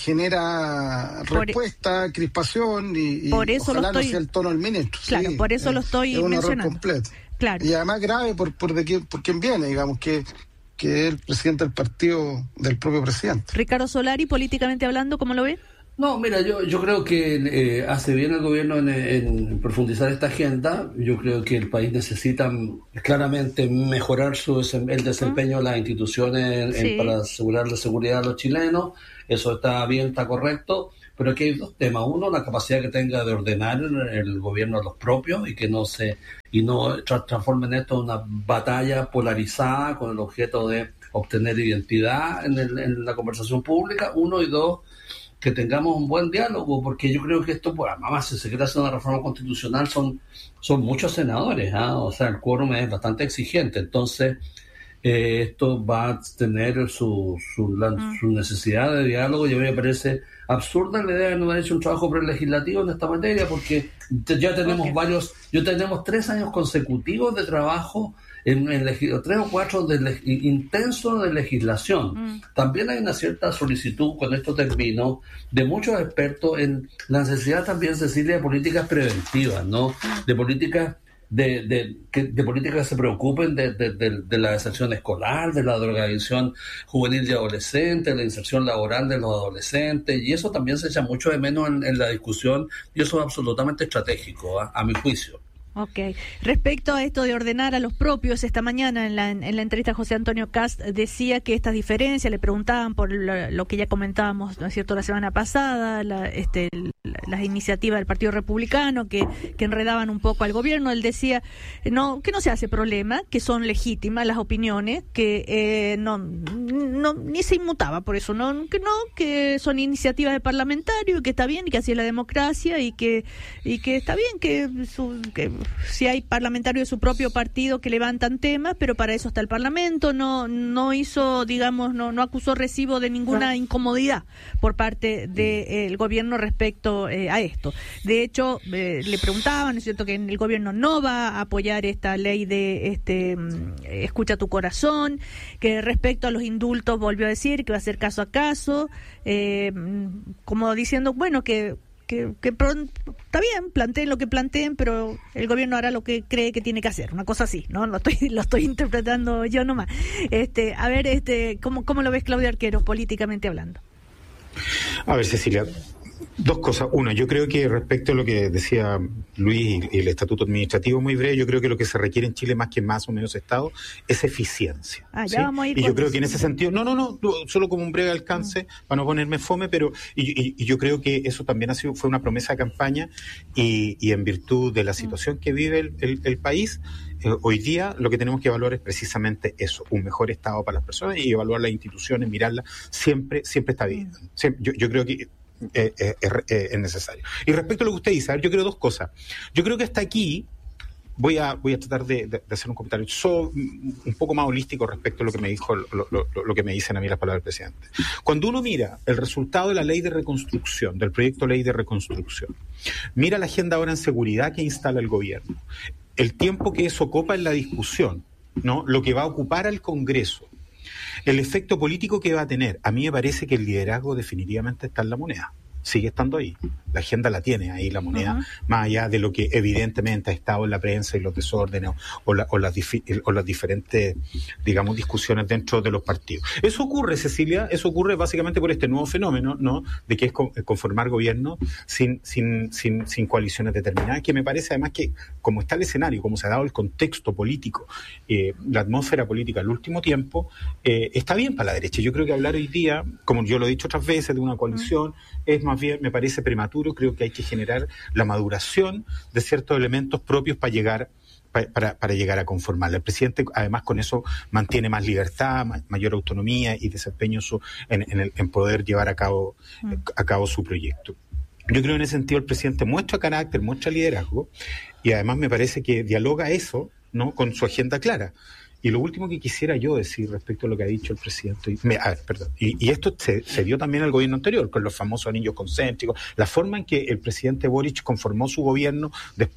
genera respuesta, por... crispación, y, y
por eso
ojalá
lo estoy...
no sea el tono del ministro.
Claro,
sí,
por eso
eh,
lo estoy
es un
mencionando.
error completo.
Claro.
Y además grave por, por, de quién, por quién viene, digamos, que, que es el presidente del partido del propio presidente.
Ricardo Solari, políticamente hablando, ¿cómo lo ve?
No, mira, yo yo creo que eh, hace bien el gobierno en, en profundizar esta agenda. Yo creo que el país necesita claramente mejorar su el desempeño de las instituciones sí. en, para asegurar la seguridad de los chilenos. Eso está bien, está correcto. Pero aquí hay dos temas. Uno, la capacidad que tenga de ordenar el, el gobierno a los propios y que no se y no tra- transformen esto en una batalla polarizada con el objeto de obtener identidad en, el, en la conversación pública. Uno, y dos, que tengamos un buen diálogo, porque yo creo que esto, pues, además, si se quiere hacer una reforma constitucional, son, son muchos senadores, ¿eh? O sea, el quórum es bastante exigente, entonces eh, esto va a tener su, su, la, mm. su necesidad de diálogo, y a mí me parece absurda la idea de no haber hecho un trabajo prelegislativo en esta materia, porque ya tenemos okay. varios, ya tenemos tres años consecutivos de trabajo en, en legis- tres o cuatro de leg- intenso de legislación. Mm. También hay una cierta solicitud, con esto termino, de muchos expertos en la necesidad también, Cecilia, de políticas preventivas, ¿no? De políticas de, de, que, de políticas que se preocupen de, de, de, de la deserción escolar, de la drogadicción juvenil y adolescente, de la inserción laboral de los adolescentes, y eso también se echa mucho de menos en, en la discusión, y eso es absolutamente estratégico, ¿eh? A mi juicio.
Ok. Respecto a esto de ordenar a los propios, esta mañana en la, en la entrevista José Antonio Cast decía que estas diferencias, le preguntaban por lo, lo que ya comentábamos, ¿no es cierto?, la semana pasada, la, este, la, las iniciativas del Partido Republicano que, que enredaban un poco al gobierno. Él decía no que no se hace problema, que son legítimas las opiniones, que eh, no, no ni se inmutaba por eso, no que no que son iniciativas de parlamentarios, que está bien, y que así es la democracia, y que y que está bien que, su, que si hay parlamentarios de su propio partido que levantan temas, pero para eso está el Parlamento. No no hizo, digamos, no no acusó recibo de ninguna incomodidad por parte del gobierno respecto eh, a esto. De hecho, eh, le preguntaban, ¿no es cierto?, que el gobierno no va a apoyar esta ley de este escucha tu corazón, que respecto a los indultos volvió a decir que va a hacer caso a caso, eh, como diciendo, bueno, que Que, que está bien, planteen lo que planteen, pero el gobierno hará lo que cree que tiene que hacer, una cosa así, ¿no? Lo estoy, lo estoy interpretando yo nomás. Este, a ver, este, ¿cómo, cómo lo ves, Claudio Arquero, políticamente hablando?
A ver, Cecilia, dos cosas. Una, yo creo que respecto a lo que decía Luis y el estatuto administrativo, muy breve, yo creo que lo que se requiere en Chile más que más o menos Estado es eficiencia.
Ah,
¿sí?
ya vamos a ir
y yo
con
creo
eso.
que en ese sentido, no, no, no, solo como un breve alcance, mm. para no ponerme fome, pero y, y, y yo creo que eso también ha sido fue una promesa de campaña, y, y en virtud de la situación mm. que vive el, el, el país, eh, hoy día lo que tenemos que evaluar es precisamente eso, un mejor Estado para las personas, y evaluar las instituciones, mirarlas, siempre, siempre está bien. Mm. Siempre, yo, yo creo que Eh, eh, eh, es necesario. Y respecto a lo que usted dice, a ver, yo creo dos cosas. Yo creo que hasta aquí voy a voy a tratar de, de, de hacer un comentario so, un poco más holístico respecto a lo que me dijo lo, lo, lo, lo que me dicen a mí las palabras del presidente. Cuando uno mira el resultado de la ley de reconstrucción, del proyecto de ley de reconstrucción, mira la agenda ahora en seguridad que instala el gobierno, el tiempo que eso ocupa en la discusión, ¿no?, lo que va a ocupar al Congreso, el efecto político que va a tener, a mí me parece que el liderazgo definitivamente está en la moneda. Sigue estando ahí. La agenda la tiene ahí, la moneda, uh-huh. más allá de lo que evidentemente ha estado en la prensa y los desórdenes o, la, o, las, difi- o las diferentes, digamos, discusiones dentro de los partidos. Eso ocurre, Cecilia, eso ocurre básicamente por este nuevo fenómeno, ¿no?, de que es conformar gobierno sin, sin, sin, sin coaliciones determinadas, que me parece además que, como está el escenario, como se ha dado el contexto político, eh, la atmósfera política al último tiempo, eh, está bien para la derecha. Yo creo que hablar hoy día, como yo lo he dicho otras veces, de una coalición, uh-huh. es más bien, me parece prematuro. Creo que hay que generar la maduración de ciertos elementos propios para llegar para, para, para llegar a conformarla. El presidente, además, con eso mantiene más libertad, ma- mayor autonomía y desempeño su, en, en, el, en poder llevar a cabo, mm. a cabo su proyecto. Yo creo que en ese sentido el presidente muestra carácter, muestra liderazgo, y además me parece que dialoga eso, ¿no?, con su agenda clara. Y lo último que quisiera yo decir respecto a lo que ha dicho el presidente, y, me, ah, perdón, y, y esto se, se dio también al gobierno anterior, con los famosos anillos concéntricos, la forma en que el presidente Boric conformó su gobierno después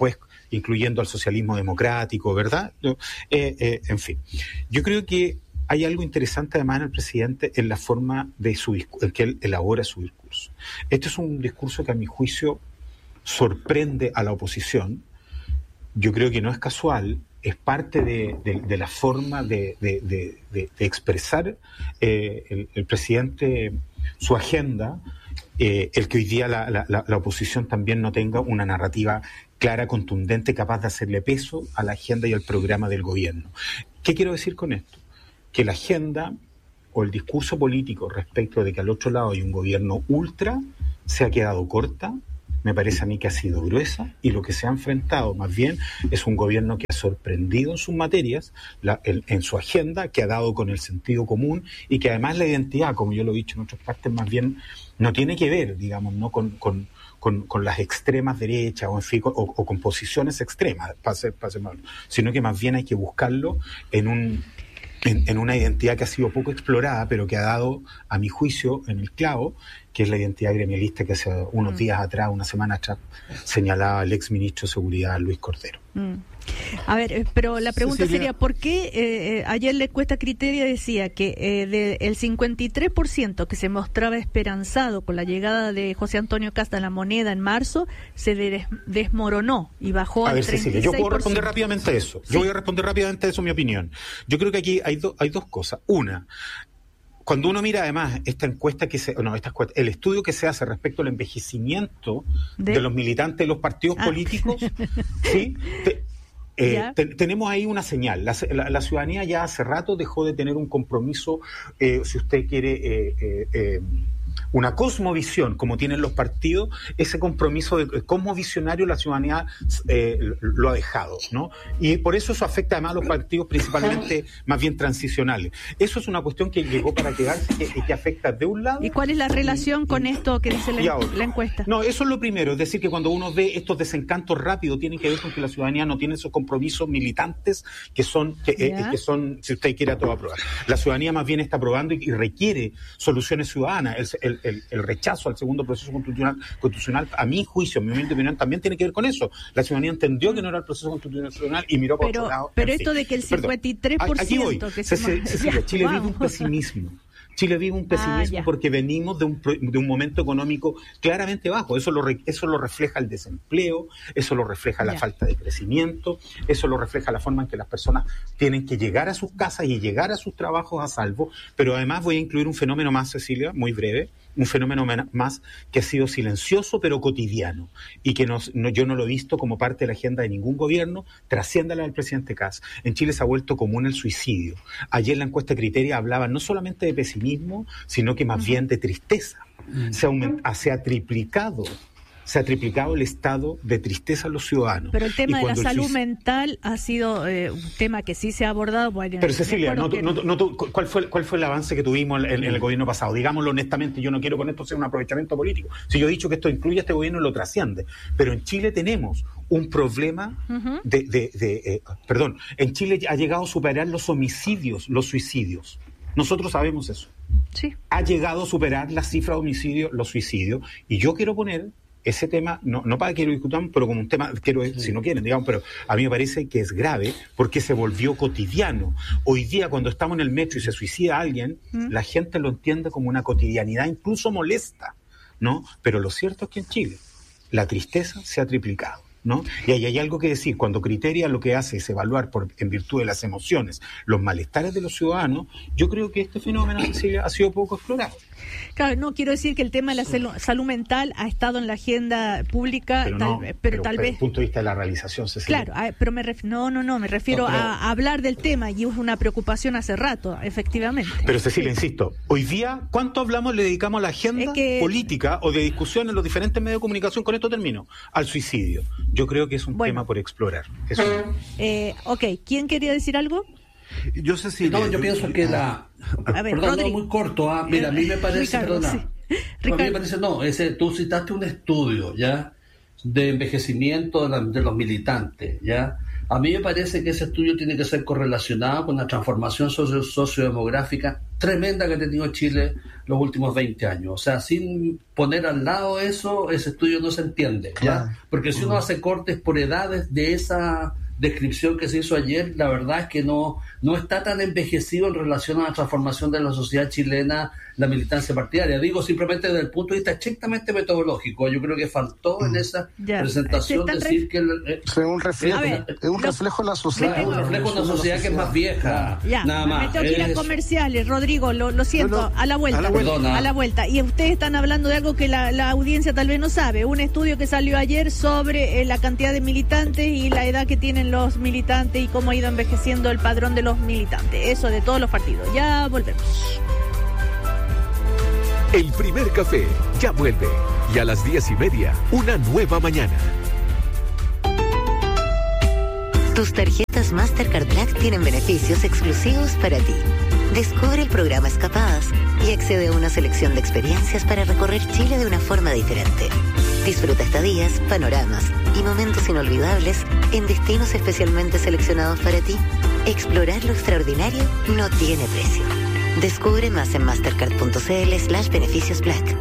incluyendo al socialismo democrático, ¿verdad? Eh, eh, en fin, yo creo que hay algo interesante además en el presidente en la forma de su discurso, en que él elabora su discurso. Este es un discurso que a mi juicio sorprende a la oposición. Yo creo que no es casual, es parte de, de, de la forma de, de, de, de, de expresar eh, el, el presidente su agenda, eh, el que hoy día la, la, la oposición también no tenga una narrativa clara, contundente, capaz de hacerle peso a la agenda y al programa del gobierno. ¿Qué quiero decir con esto? Que la agenda o el discurso político respecto de que al otro lado hay un gobierno ultra se ha quedado corta, me parece a mí que ha sido gruesa, y lo que se ha enfrentado más bien es un gobierno que ha sorprendido en sus materias, la, en, en su agenda, que ha dado con el sentido común y que además la identidad, como yo lo he dicho en otras partes, más bien no tiene que ver, digamos, no con... con Con, con las extremas derechas o, en fin, o, o con posiciones extremas, para ser, para ser malo, sino que más bien hay que buscarlo en un en, en una identidad que ha sido poco explorada, pero que ha dado, a mi juicio, en el clavo, que es la identidad gremialista que hace unos mm. días atrás, una semana atrás, señalaba el ex ministro de Seguridad, Luis Cordero.
Mm. A ver, pero la pregunta Cecilia. sería, ¿por qué eh, ayer la encuesta Criteria decía que eh, del cincuenta y tres por ciento que se mostraba esperanzado con la llegada de José Antonio Casta a la moneda en marzo, se des- desmoronó y bajó
a
al
ver,
treinta y seis por ciento?
Cecilia, yo puedo responder rápidamente a eso. Sí. Yo voy a responder rápidamente a eso, mi opinión. Yo creo que aquí hay, do- hay dos cosas. Una, cuando uno mira además esta encuesta que se, no, esta encuesta, el estudio que se hace respecto al envejecimiento de, de los militantes de los partidos ah. políticos, ¿sí? Te, Eh, te, tenemos ahí una señal. La, la, la ciudadanía ya hace rato dejó de tener un compromiso, eh, si usted quiere, eh, eh, eh, una cosmovisión, como tienen los partidos. Ese compromiso de cosmovisionario la ciudadanía eh, lo ha dejado, ¿no? Y por eso eso afecta además a los partidos principalmente más bien transicionales. Eso es una cuestión que llegó para quedarse y que, que afecta de un lado.
¿Y cuál es la relación y, con y, esto que dice la, la encuesta?
No, eso es lo primero, es decir, que cuando uno ve estos desencantos rápidos, tienen que ver con que la ciudadanía no tiene esos compromisos militantes que son, que, eh, que son, si usted quiere, a todo aprobar. La ciudadanía más bien está aprobando y, y requiere soluciones ciudadanas. El, el, el, el rechazo al segundo proceso constitucional, constitucional, a mi juicio, a mi opinión, también tiene que ver con eso. La ciudadanía entendió que no era el proceso constitucional y miró por
pero,
otro lado.
Pero esto fin. de que el cincuenta y tres por ciento...
Perdón, aquí voy.
Que se
se, se, se, Chile wow. vive un pesimismo. Chile vive un pesimismo ah, porque venimos de un, de un momento económico claramente bajo. Eso lo, eso lo refleja el desempleo, eso lo refleja la ya. falta de crecimiento, eso lo refleja la forma en que las personas tienen que llegar a sus casas y llegar a sus trabajos a salvo. Pero además voy a incluir un fenómeno más, Cecilia, muy breve, un fenómeno más que ha sido silencioso pero cotidiano y que nos, no, yo no lo he visto como parte de la agenda de ningún gobierno, trasciende la del presidente Kast. En Chile se ha vuelto común el suicidio. Ayer la encuesta Criteria hablaba no solamente de pesimismo, sino que más uh-huh. bien de tristeza. Uh-huh. Se, aumenta, se ha triplicado se ha triplicado el estado de tristeza a los ciudadanos.
Pero el tema de la salud suicidio... mental ha sido eh, un tema que sí se ha abordado. Bueno,
pero Cecilia, no, que... no, no, ¿cuál, fue, ¿cuál fue el avance que tuvimos en, en el gobierno pasado? Digámoslo honestamente, yo no quiero con esto ser un aprovechamiento político. Si yo he dicho que esto incluye a este gobierno, lo trasciende. Pero en Chile tenemos un problema uh-huh. de... de, de eh, perdón, en Chile ha llegado a superar los homicidios, los suicidios. Nosotros sabemos eso.
Sí.
Ha llegado a superar la cifra de homicidios, los suicidios. Y yo quiero poner... ese tema, no, no para que lo discutamos, pero como un tema, quiero, sí. si no quieren, digamos, pero a mí me parece que es grave porque se volvió cotidiano. Hoy día, cuando estamos en el metro y se suicida alguien, ¿Mm? la gente lo entiende como una cotidianidad, incluso molesta, ¿no? Pero lo cierto es que en Chile la tristeza se ha triplicado, ¿no? Y ahí hay algo que decir, cuando Criteria lo que hace es evaluar por, en virtud de las emociones los malestares de los ciudadanos, yo creo que este fenómeno, Cecilia, ha sido poco explorado.
Claro, no quiero decir que el tema de la salud, salud mental ha estado en la agenda pública,
pero,
tal,
no,
pero,
pero
tal
pero
vez...
desde el punto de vista de la realización, Cecilia.
Claro, pero me ref, no, no, no, me refiero no, pero, a, a hablar del tema y es una preocupación hace rato, efectivamente.
Pero Cecilia, sí. insisto, hoy día, ¿cuánto hablamos, le dedicamos a la agenda es que... política o de discusión en los diferentes medios de comunicación? Con esto termino, al suicidio. Yo creo que es un bueno. tema por explorar. Es un...
eh, ok, ¿quién quería decir algo?
Yo sé si...
No, yo, yo pienso que la...
A ver,
perdón,
Rodri...
no, muy corto. ¿ah? Mira, a mí me parece...
Ricardo,
perdona,
sí.
a mí me parece, no, ese, tú citaste un estudio, ¿ya? De envejecimiento de, la, de los militantes, ¿ya? A mí me parece que ese estudio tiene que ser correlacionado con la transformación socio- sociodemográfica tremenda que ha tenido Chile los últimos veinte años. O sea, sin poner al lado eso, ese estudio no se entiende, ¿ya? Porque si uno hace cortes por edades de esa descripción que se hizo ayer, la verdad es que no, no está tan envejecido en relación a la transformación de la sociedad chilena, la militancia partidaria. Digo simplemente desde el punto de vista estrictamente metodológico. Yo creo que faltó en esa
Ya.
presentación decir
ref...
que... El, eh,
es un reflejo,
ver,
es un reflejo de la sociedad.
Es un reflejo de una sociedad que es más vieja.
Ya,
nada
me
más.
meto aquí
Es...
las comerciales, Rodrigo, lo, lo siento,
No, no,
a la vuelta.
a la vuelta.
A la vuelta. Y ustedes están hablando de algo que la, la audiencia tal vez no sabe. Un estudio que salió ayer sobre eh, la cantidad de militantes y la edad que tienen los militantes y cómo ha ido envejeciendo el padrón de los militantes. Eso de todos los partidos. Ya volvemos.
El primer café ya vuelve. Y a las diez y media, una nueva mañana.
Tus tarjetas Mastercard Black tienen beneficios exclusivos para ti. Descubre el programa Escapadas y accede a una selección de experiencias para recorrer Chile de una forma diferente. Disfruta estadías, panoramas y momentos inolvidables en destinos especialmente seleccionados para ti. Explorar lo extraordinario no tiene precio. Descubre más en mastercard.cl slash beneficios black.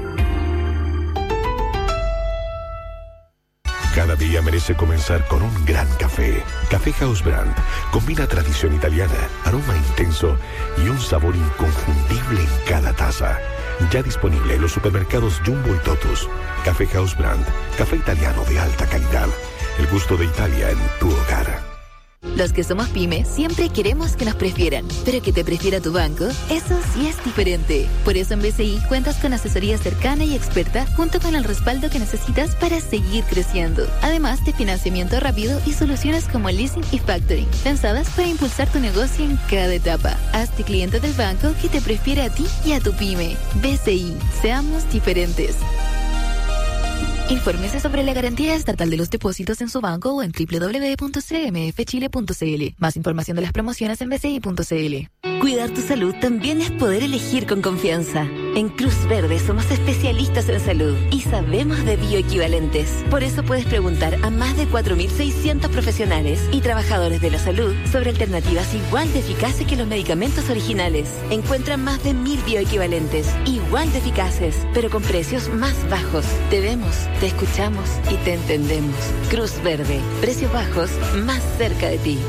Cada día merece comenzar con un gran café. Café House Brand combina tradición italiana, aroma intenso y un sabor inconfundible en cada taza. Ya disponible en los supermercados Jumbo y Totus. Café House Brand, café italiano de alta calidad. El gusto de Italia en tu hogar.
Los que somos pyme siempre queremos que nos prefieran, pero que te prefiera tu banco, eso sí es diferente. Por eso en B C I cuentas con asesoría cercana y experta junto con el respaldo que necesitas para seguir creciendo. Además de financiamiento rápido y soluciones como leasing y factoring, pensadas para impulsar tu negocio en cada etapa. Hazte cliente del banco que te prefiere a ti y a tu pyme. B C I, seamos diferentes. Infórmese sobre la garantía estatal de los depósitos en su banco o en doble u doble u doble u punto c m f chile punto c l. Más información de las promociones en b c i punto c l.
Cuidar tu salud también es poder elegir con confianza. En Cruz Verde somos especialistas en salud y sabemos de bioequivalentes. Por eso puedes preguntar a más de cuatro mil seiscientos profesionales y trabajadores de la salud sobre alternativas igual de eficaces que los medicamentos originales. Encuentran más de mil bioequivalentes, igual de eficaces, pero con precios más bajos. Te vemos, te escuchamos y te entendemos. Cruz Verde, precios bajos más cerca de ti.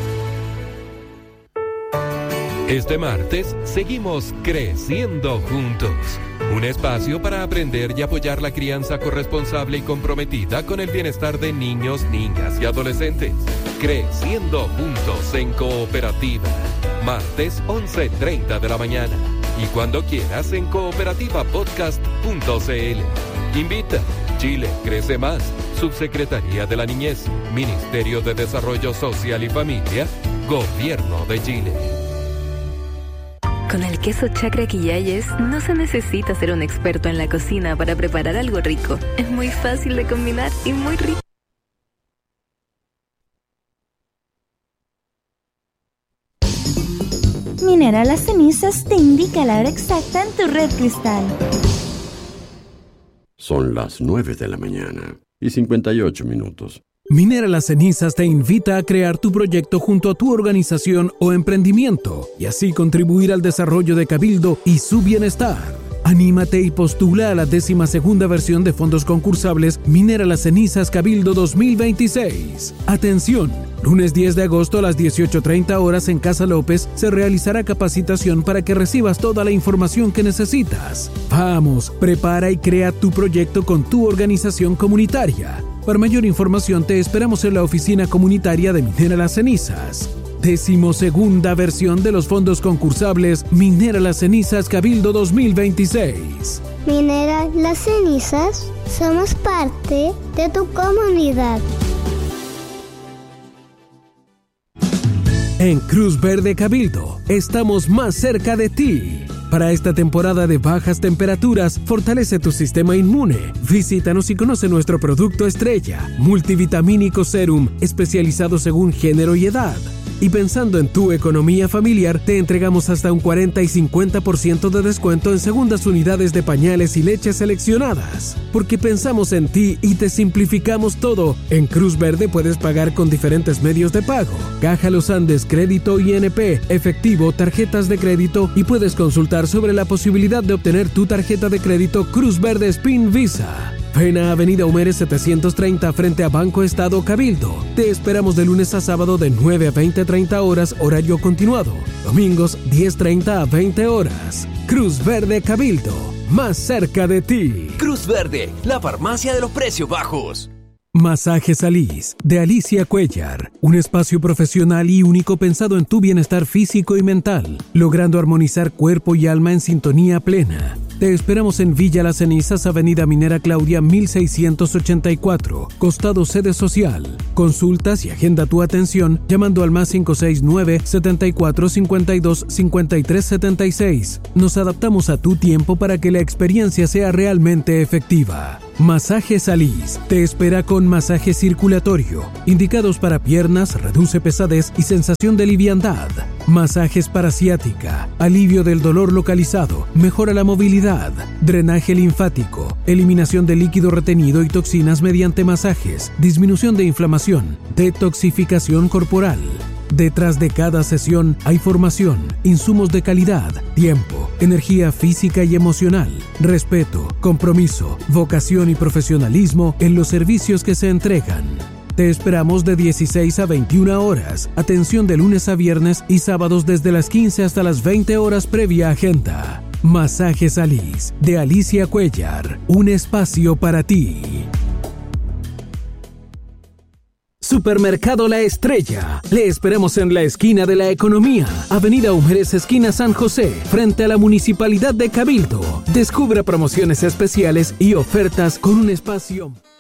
Este martes seguimos creciendo juntos. Un espacio para aprender y apoyar la crianza corresponsable y comprometida con el bienestar de niños, niñas y adolescentes. Creciendo juntos en cooperativa. Martes once treinta de la mañana. Y cuando quieras en cooperativa podcast punto c l. Invita. Chile crece más. Subsecretaría de la Niñez. Ministerio de Desarrollo Social y Familia. Gobierno de Chile.
Con el queso Chacra Quillayes no se necesita ser un experto en la cocina para preparar algo rico. Es muy fácil de combinar y muy rico.
Minera Las Cenizas te indica la hora exacta en tu red Cristal.
Son las nueve de la mañana y cincuenta y ocho minutos.
Minera Las Cenizas te invita a crear tu proyecto junto a tu organización o emprendimiento y así contribuir al desarrollo de Cabildo y su bienestar. Anímate y postula a la décima segunda versión de fondos concursables Minera Las Cenizas Cabildo dos mil veintiséis. Atención, lunes diez de agosto a las dieciocho treinta horas en Casa López se realizará capacitación para que recibas toda la información que necesitas. Vamos, prepara y crea tu proyecto con tu organización comunitaria. Para mayor información te esperamos en la oficina comunitaria de Minera Las Cenizas. Decimosegunda versión de los fondos concursables Minera Las Cenizas Cabildo dos mil veintiséis.
Minera Las Cenizas, somos parte de tu comunidad.
En Cruz Verde Cabildo, estamos más cerca de ti. Para esta temporada de bajas temperaturas, fortalece tu sistema inmune. Visítanos y conoce nuestro producto estrella, multivitamínico serum, especializado según género y edad. Y pensando en tu economía familiar, te entregamos hasta un cuarenta y cincuenta por ciento de descuento en segundas unidades de pañales y leches seleccionadas. Porque pensamos en ti y te simplificamos todo. En Cruz Verde puedes pagar con diferentes medios de pago. Caja Los Andes, crédito I N P, efectivo, tarjetas de crédito y puedes consultar sobre la posibilidad de obtener tu tarjeta de crédito Cruz Verde Spin Visa. Ven a Avenida Humérez setecientos treinta frente a Banco Estado Cabildo. Te esperamos de lunes a sábado de nueve a veinte treinta horas, horario continuado. Domingos diez treinta a veinte horas. Cruz Verde Cabildo, más cerca de ti.
Cruz Verde, la farmacia de los precios bajos.
Masajes Alice, de Alicia Cuellar. Un espacio profesional y único pensado en tu bienestar físico y mental, logrando armonizar cuerpo y alma en sintonía plena. Te esperamos en Villa Las Cenizas, Avenida Minera Claudia mil seiscientos ochenta y cuatro, costado sede social. Consultas y agenda tu atención llamando al más cinco seis nueve, setenta y cuatro, cincuenta y dos, cincuenta y tres setenta y seis. Nos adaptamos a tu tiempo para que la experiencia sea realmente efectiva. Masajes Alice te espera con masaje circulatorio, indicados para piernas, reduce pesadez y sensación de liviandad. Masajes para ciática, alivio del dolor localizado, mejora la movilidad, drenaje linfático, eliminación de líquido retenido y toxinas mediante masajes, disminución de inflamación, detoxificación corporal. Detrás de cada sesión hay formación, insumos de calidad, tiempo, energía física y emocional, respeto, compromiso, vocación y profesionalismo en los servicios que se entregan. Te esperamos de dieciséis a veintiuna horas, atención de lunes a viernes y sábados desde las quince hasta las veinte horas previa agenda. Masajes Alice, de Alicia Cuellar, un espacio para ti. Supermercado La Estrella. Le esperamos en la esquina de la economía. Avenida Humérez, esquina San José, frente a la Municipalidad de Cabildo. Descubra promociones especiales y ofertas con un espacio